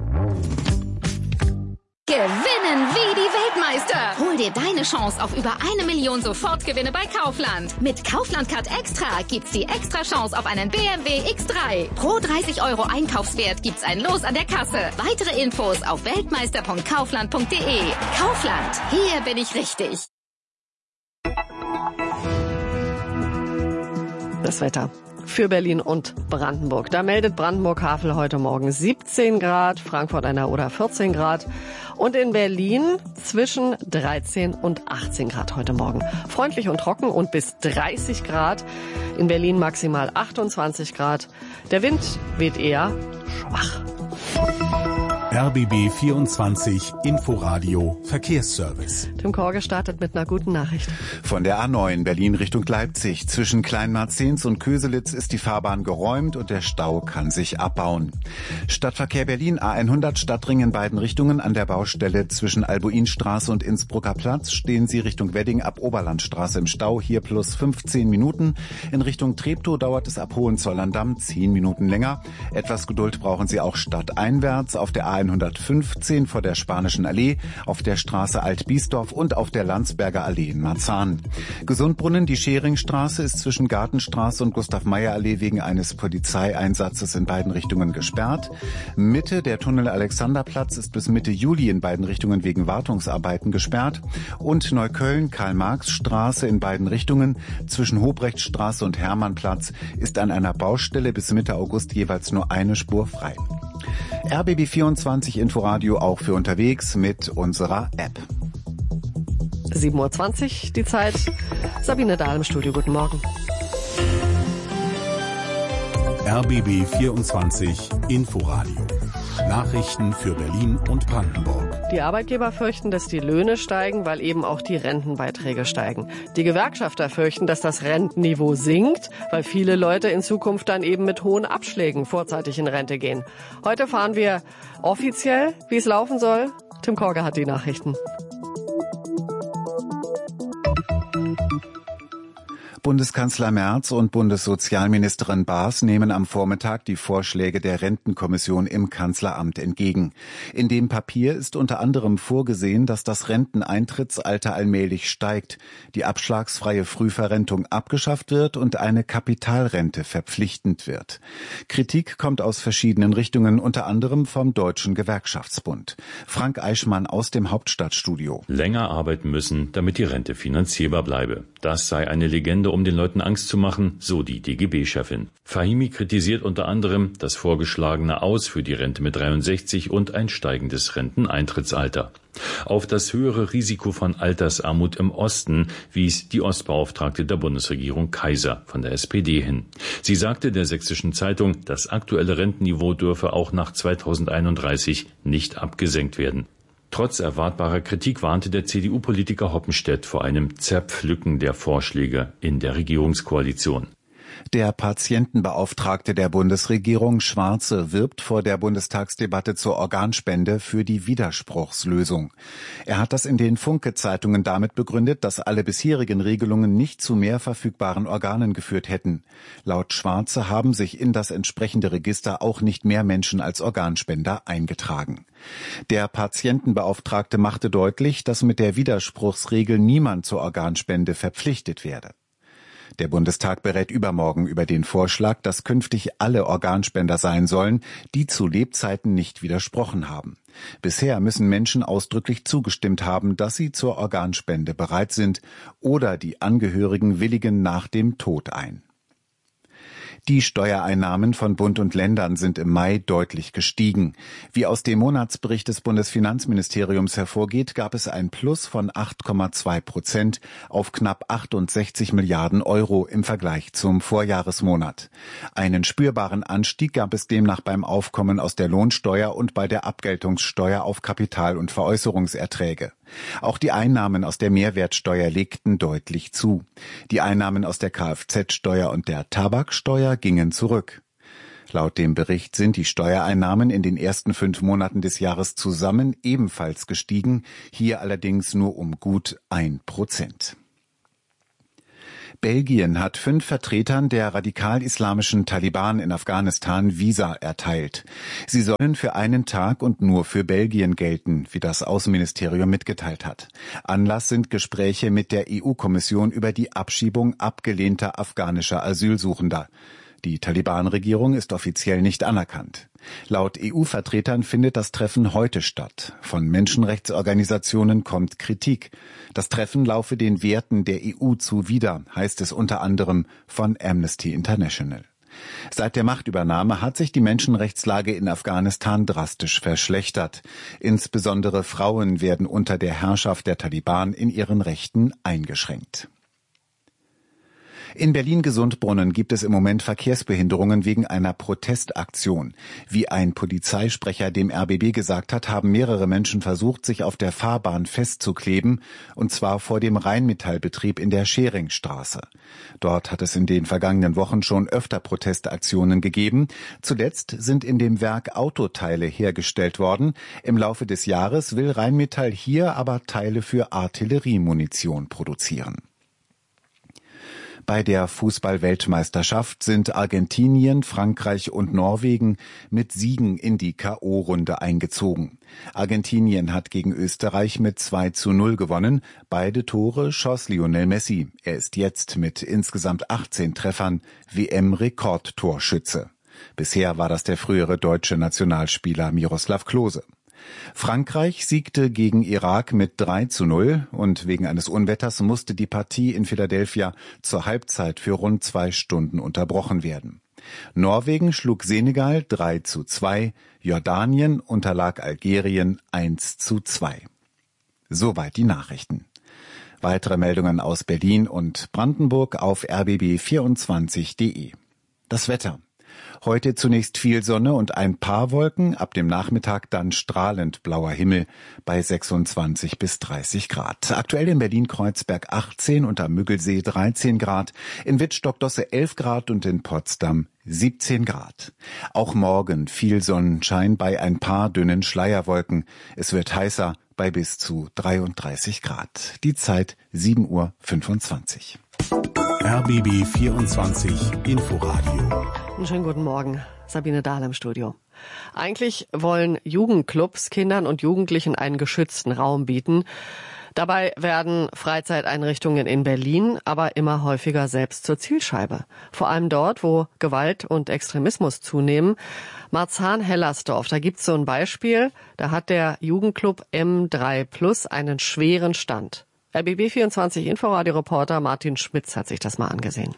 Gewinnen wie die Weltmeister. Hol dir deine Chance auf über 1 Million Sofortgewinne bei Kaufland. Mit Kaufland Card Extra gibt's die extra Chance auf einen BMW X3. Pro 30 € Einkaufswert gibt's ein Los an der Kasse. Weitere Infos auf weltmeister.kaufland.de. Kaufland, hier bin ich richtig. Das Wetter für Berlin und Brandenburg. Da meldet Brandenburg-Havel heute Morgen 17 Grad, Frankfurt an der Oder 14 Grad und in Berlin zwischen 13 und 18 Grad heute Morgen. Freundlich und trocken und bis 30 Grad. In Berlin maximal 28 Grad. Der Wind weht eher schwach. RBB 24 Inforadio Verkehrsservice. Tim Korge startet mit einer guten Nachricht. Von der A9 Berlin Richtung Leipzig. Zwischen Kleinmarzens und Köselitz ist die Fahrbahn geräumt und der Stau kann sich abbauen. Stadtverkehr Berlin A100 Stadtring in beiden Richtungen. An der Baustelle zwischen Albuinstraße und Innsbrucker Platz stehen Sie Richtung Wedding ab Oberlandstraße im Stau. Hier plus 15 Minuten. In Richtung Treptow dauert es ab Hohenzollern-Damm 10 Minuten länger. Etwas Geduld brauchen Sie auch stadteinwärts auf der A115 vor der Spanischen Allee, auf der Straße Alt-Biesdorf und auf der Landsberger Allee in Marzahn. Gesundbrunnen, die Scheringstraße ist zwischen Gartenstraße und Gustav-Meyer-Allee wegen eines Polizeieinsatzes in beiden Richtungen gesperrt. Mitte, der Tunnel Alexanderplatz ist bis Mitte Juli in beiden Richtungen wegen Wartungsarbeiten gesperrt. Und Neukölln, Karl-Marx-Straße in beiden Richtungen zwischen Hobrechtstraße und Hermannplatz ist an einer Baustelle bis Mitte August jeweils nur eine Spur frei. RBB 24 Inforadio auch für unterwegs mit unserer App. 7:20 Uhr die Zeit. Sabine Dahl im Studio. Guten Morgen. RBB 24 Inforadio. Nachrichten für Berlin und Brandenburg. Die Arbeitgeber fürchten, dass die Löhne steigen, weil eben auch die Rentenbeiträge steigen. Die Gewerkschafter fürchten, dass das Rentenniveau sinkt, weil viele Leute in Zukunft dann eben mit hohen Abschlägen vorzeitig in Rente gehen. Heute fahren wir offiziell, wie es laufen soll. Tim Korge hat die Nachrichten. Bundeskanzler Merz und Bundessozialministerin Baas nehmen am Vormittag die Vorschläge der Rentenkommission im Kanzleramt entgegen. In dem Papier ist unter anderem vorgesehen, dass das Renteneintrittsalter allmählich steigt, die abschlagsfreie Frühverrentung abgeschafft wird und eine Kapitalrente verpflichtend wird. Kritik kommt aus verschiedenen Richtungen, unter anderem vom Deutschen Gewerkschaftsbund. Frank Eichmann aus dem Hauptstadtstudio. Länger arbeiten müssen, damit die Rente finanzierbar bleibe. Das sei eine Legende, um den Leuten Angst zu machen, so die DGB-Chefin. Fahimi kritisiert unter anderem das vorgeschlagene Aus für die Rente mit 63 und ein steigendes Renteneintrittsalter. Auf das höhere Risiko von Altersarmut im Osten wies die Ostbeauftragte der Bundesregierung Kaiser von der SPD hin. Sie sagte der Sächsischen Zeitung, das aktuelle Rentenniveau dürfe auch nach 2031 nicht abgesenkt werden. Trotz erwartbarer Kritik warnte der CDU-Politiker Hoppenstedt vor einem Zerpflücken der Vorschläge in der Regierungskoalition. Der Patientenbeauftragte der Bundesregierung Schwarze wirbt vor der Bundestagsdebatte zur Organspende für die Widerspruchslösung. Er hat das in den Funke-Zeitungen damit begründet, dass alle bisherigen Regelungen nicht zu mehr verfügbaren Organen geführt hätten. Laut Schwarze haben sich in das entsprechende Register auch nicht mehr Menschen als Organspender eingetragen. Der Patientenbeauftragte machte deutlich, dass mit der Widerspruchsregel niemand zur Organspende verpflichtet werde. Der Bundestag berät übermorgen über den Vorschlag, dass künftig alle Organspender sein sollen, die zu Lebzeiten nicht widersprochen haben. Bisher müssen Menschen ausdrücklich zugestimmt haben, dass sie zur Organspende bereit sind, oder die Angehörigen willigen nach dem Tod ein. Die Steuereinnahmen von Bund und Ländern sind im Mai deutlich gestiegen. Wie aus dem Monatsbericht des Bundesfinanzministeriums hervorgeht, gab es ein Plus von 8,2% auf knapp 68 Milliarden Euro im Vergleich zum Vorjahresmonat. Einen spürbaren Anstieg gab es demnach beim Aufkommen aus der Lohnsteuer und bei der Abgeltungssteuer auf Kapital- und Veräußerungserträge. Auch die Einnahmen aus der Mehrwertsteuer legten deutlich zu. Die Einnahmen aus der Kfz-Steuer und der Tabaksteuer gingen zurück. Laut dem Bericht sind die Steuereinnahmen in den ersten 5 Monaten des Jahres zusammen ebenfalls gestiegen, hier allerdings nur um gut 1%. Belgien hat 5 Vertretern der radikal-islamischen Taliban in Afghanistan Visa erteilt. Sie sollen für einen Tag und nur für Belgien gelten, wie das Außenministerium mitgeteilt hat. Anlass sind Gespräche mit der EU-Kommission über die Abschiebung abgelehnter afghanischer Asylsuchender. Die Taliban-Regierung ist offiziell nicht anerkannt. Laut EU-Vertretern findet das Treffen heute statt. Von Menschenrechtsorganisationen kommt Kritik. Das Treffen laufe den Werten der EU zuwider, heißt es unter anderem von Amnesty International. Seit der Machtübernahme hat sich die Menschenrechtslage in Afghanistan drastisch verschlechtert. Insbesondere Frauen werden unter der Herrschaft der Taliban in ihren Rechten eingeschränkt. In Berlin-Gesundbrunnen gibt es im Moment Verkehrsbehinderungen wegen einer Protestaktion. Wie ein Polizeisprecher dem RBB gesagt hat, haben mehrere Menschen versucht, sich auf der Fahrbahn festzukleben, und zwar vor dem Rheinmetallbetrieb in der Scheringstraße. Dort hat es in den vergangenen Wochen schon öfter Protestaktionen gegeben. Zuletzt sind in dem Werk Autoteile hergestellt worden. Im Laufe des Jahres will Rheinmetall hier aber Teile für Artilleriemunition produzieren. Bei der Fußball-Weltmeisterschaft sind Argentinien, Frankreich und Norwegen mit Siegen in die K.O.-Runde eingezogen. Argentinien hat gegen Österreich mit 2:0 gewonnen. Beide Tore schoss Lionel Messi. Er ist jetzt mit insgesamt 18 Treffern WM-Rekordtorschütze. Bisher war das der frühere deutsche Nationalspieler Miroslav Klose. Frankreich siegte gegen Irak mit 3:0 und wegen eines Unwetters musste die Partie in Philadelphia zur Halbzeit für rund 2 Stunden unterbrochen werden. Norwegen schlug Senegal 3:2, Jordanien unterlag Algerien 1:2. Soweit die Nachrichten. Weitere Meldungen aus Berlin und Brandenburg auf rbb24.de. Das Wetter. Heute zunächst viel Sonne und ein paar Wolken, ab dem Nachmittag dann strahlend blauer Himmel bei 26 bis 30 Grad. Aktuell in Berlin-Kreuzberg 18 und am Müggelsee 13 Grad, in Wittstock-Dosse 11 Grad und in Potsdam 17 Grad. Auch morgen viel Sonnenschein bei ein paar dünnen Schleierwolken. Es wird heißer bei bis zu 33 Grad. Die Zeit 7:25 Uhr. RBB 24 Inforadio. Einen schönen guten Morgen. Sabine Dahl im Studio. Eigentlich wollen Jugendclubs Kindern und Jugendlichen einen geschützten Raum bieten. Dabei werden Freizeiteinrichtungen in Berlin aber immer häufiger selbst zur Zielscheibe. Vor allem dort, wo Gewalt und Extremismus zunehmen. Marzahn-Hellersdorf, da gibt's so ein Beispiel. Da hat der Jugendclub M3+ einen schweren Stand. RBB24 Inforadio-Reporter Martin Schmitz hat sich das mal angesehen.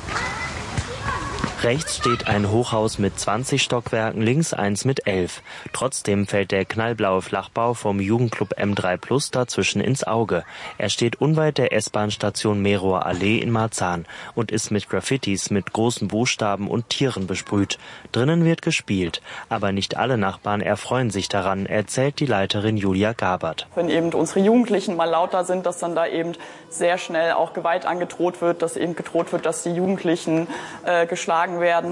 Rechts steht ein Hochhaus mit 20 Stockwerken, links eins mit 11. Trotzdem fällt der knallblaue Flachbau vom Jugendclub M3+ dazwischen ins Auge. Er steht unweit der S-Bahn-Station Meroer Allee in Marzahn und ist mit Graffitis mit großen Buchstaben und Tieren besprüht. Drinnen wird gespielt, aber nicht alle Nachbarn erfreuen sich daran, erzählt die Leiterin Julia Gabert. Wenn eben unsere Jugendlichen mal lauter sind, dass dann da eben sehr schnell auch Gewalt angedroht wird, dass eben gedroht wird, dass die Jugendlichen geschlagen werden,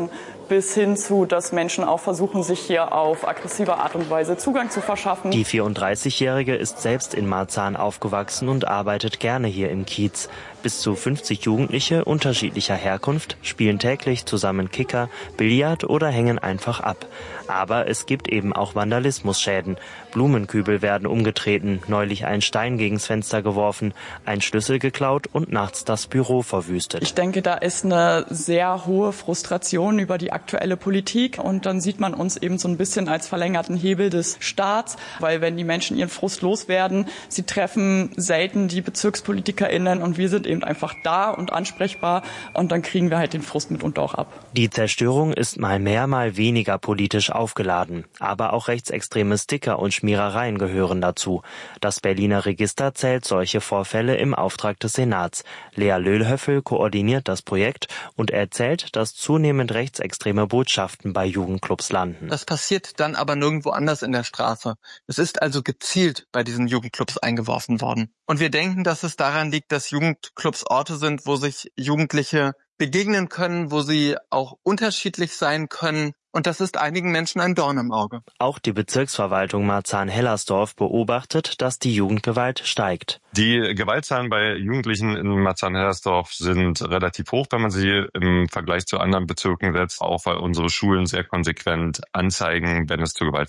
bis hin zu, dass Menschen auch versuchen, sich hier auf aggressive Art und Weise Zugang zu verschaffen. Die 34-Jährige ist selbst in Marzahn aufgewachsen und arbeitet gerne hier im Kiez. Bis zu 50 Jugendliche unterschiedlicher Herkunft spielen täglich zusammen Kicker, Billard oder hängen einfach ab. Aber es gibt eben auch Vandalismusschäden. Blumenkübel werden umgetreten, neulich ein Stein gegens Fenster geworfen, ein Schlüssel geklaut und nachts das Büro verwüstet. Ich denke, da ist eine sehr hohe Frustration über die aktuelle Politik und dann sieht man uns eben so ein bisschen als verlängerten Hebel des Staats, weil wenn die Menschen ihren Frust loswerden, sie treffen selten die BezirkspolitikerInnen und wir sind eben einfach da und ansprechbar und dann kriegen wir halt den Frust mitunter auch ab. Die Zerstörung ist mal mehr, mal weniger politisch aufgeladen. Aber auch rechtsextreme Sticker und Schmierereien gehören dazu. Das Berliner Register zählt solche Vorfälle im Auftrag des Senats. Lea Löhlhöffel koordiniert das Projekt und erzählt, dass zunehmend rechtsextreme Botschaften bei Jugendclubs landen. Das passiert dann aber nirgendwo anders in der Straße. Es ist also gezielt bei diesen Jugendclubs eingeworfen worden. Und wir denken, dass es daran liegt, dass Jugendclubs Orte sind, wo sich Jugendliche begegnen können, wo sie auch unterschiedlich sein können. Und das ist einigen Menschen ein Dorn im Auge. Auch die Bezirksverwaltung Marzahn-Hellersdorf beobachtet, dass die Jugendgewalt steigt. Die Gewaltzahlen bei Jugendlichen in Marzahn-Hellersdorf sind relativ hoch, wenn man sie im Vergleich zu anderen Bezirken setzt. Auch weil unsere Schulen sehr konsequent anzeigen, wenn es zu Gewalt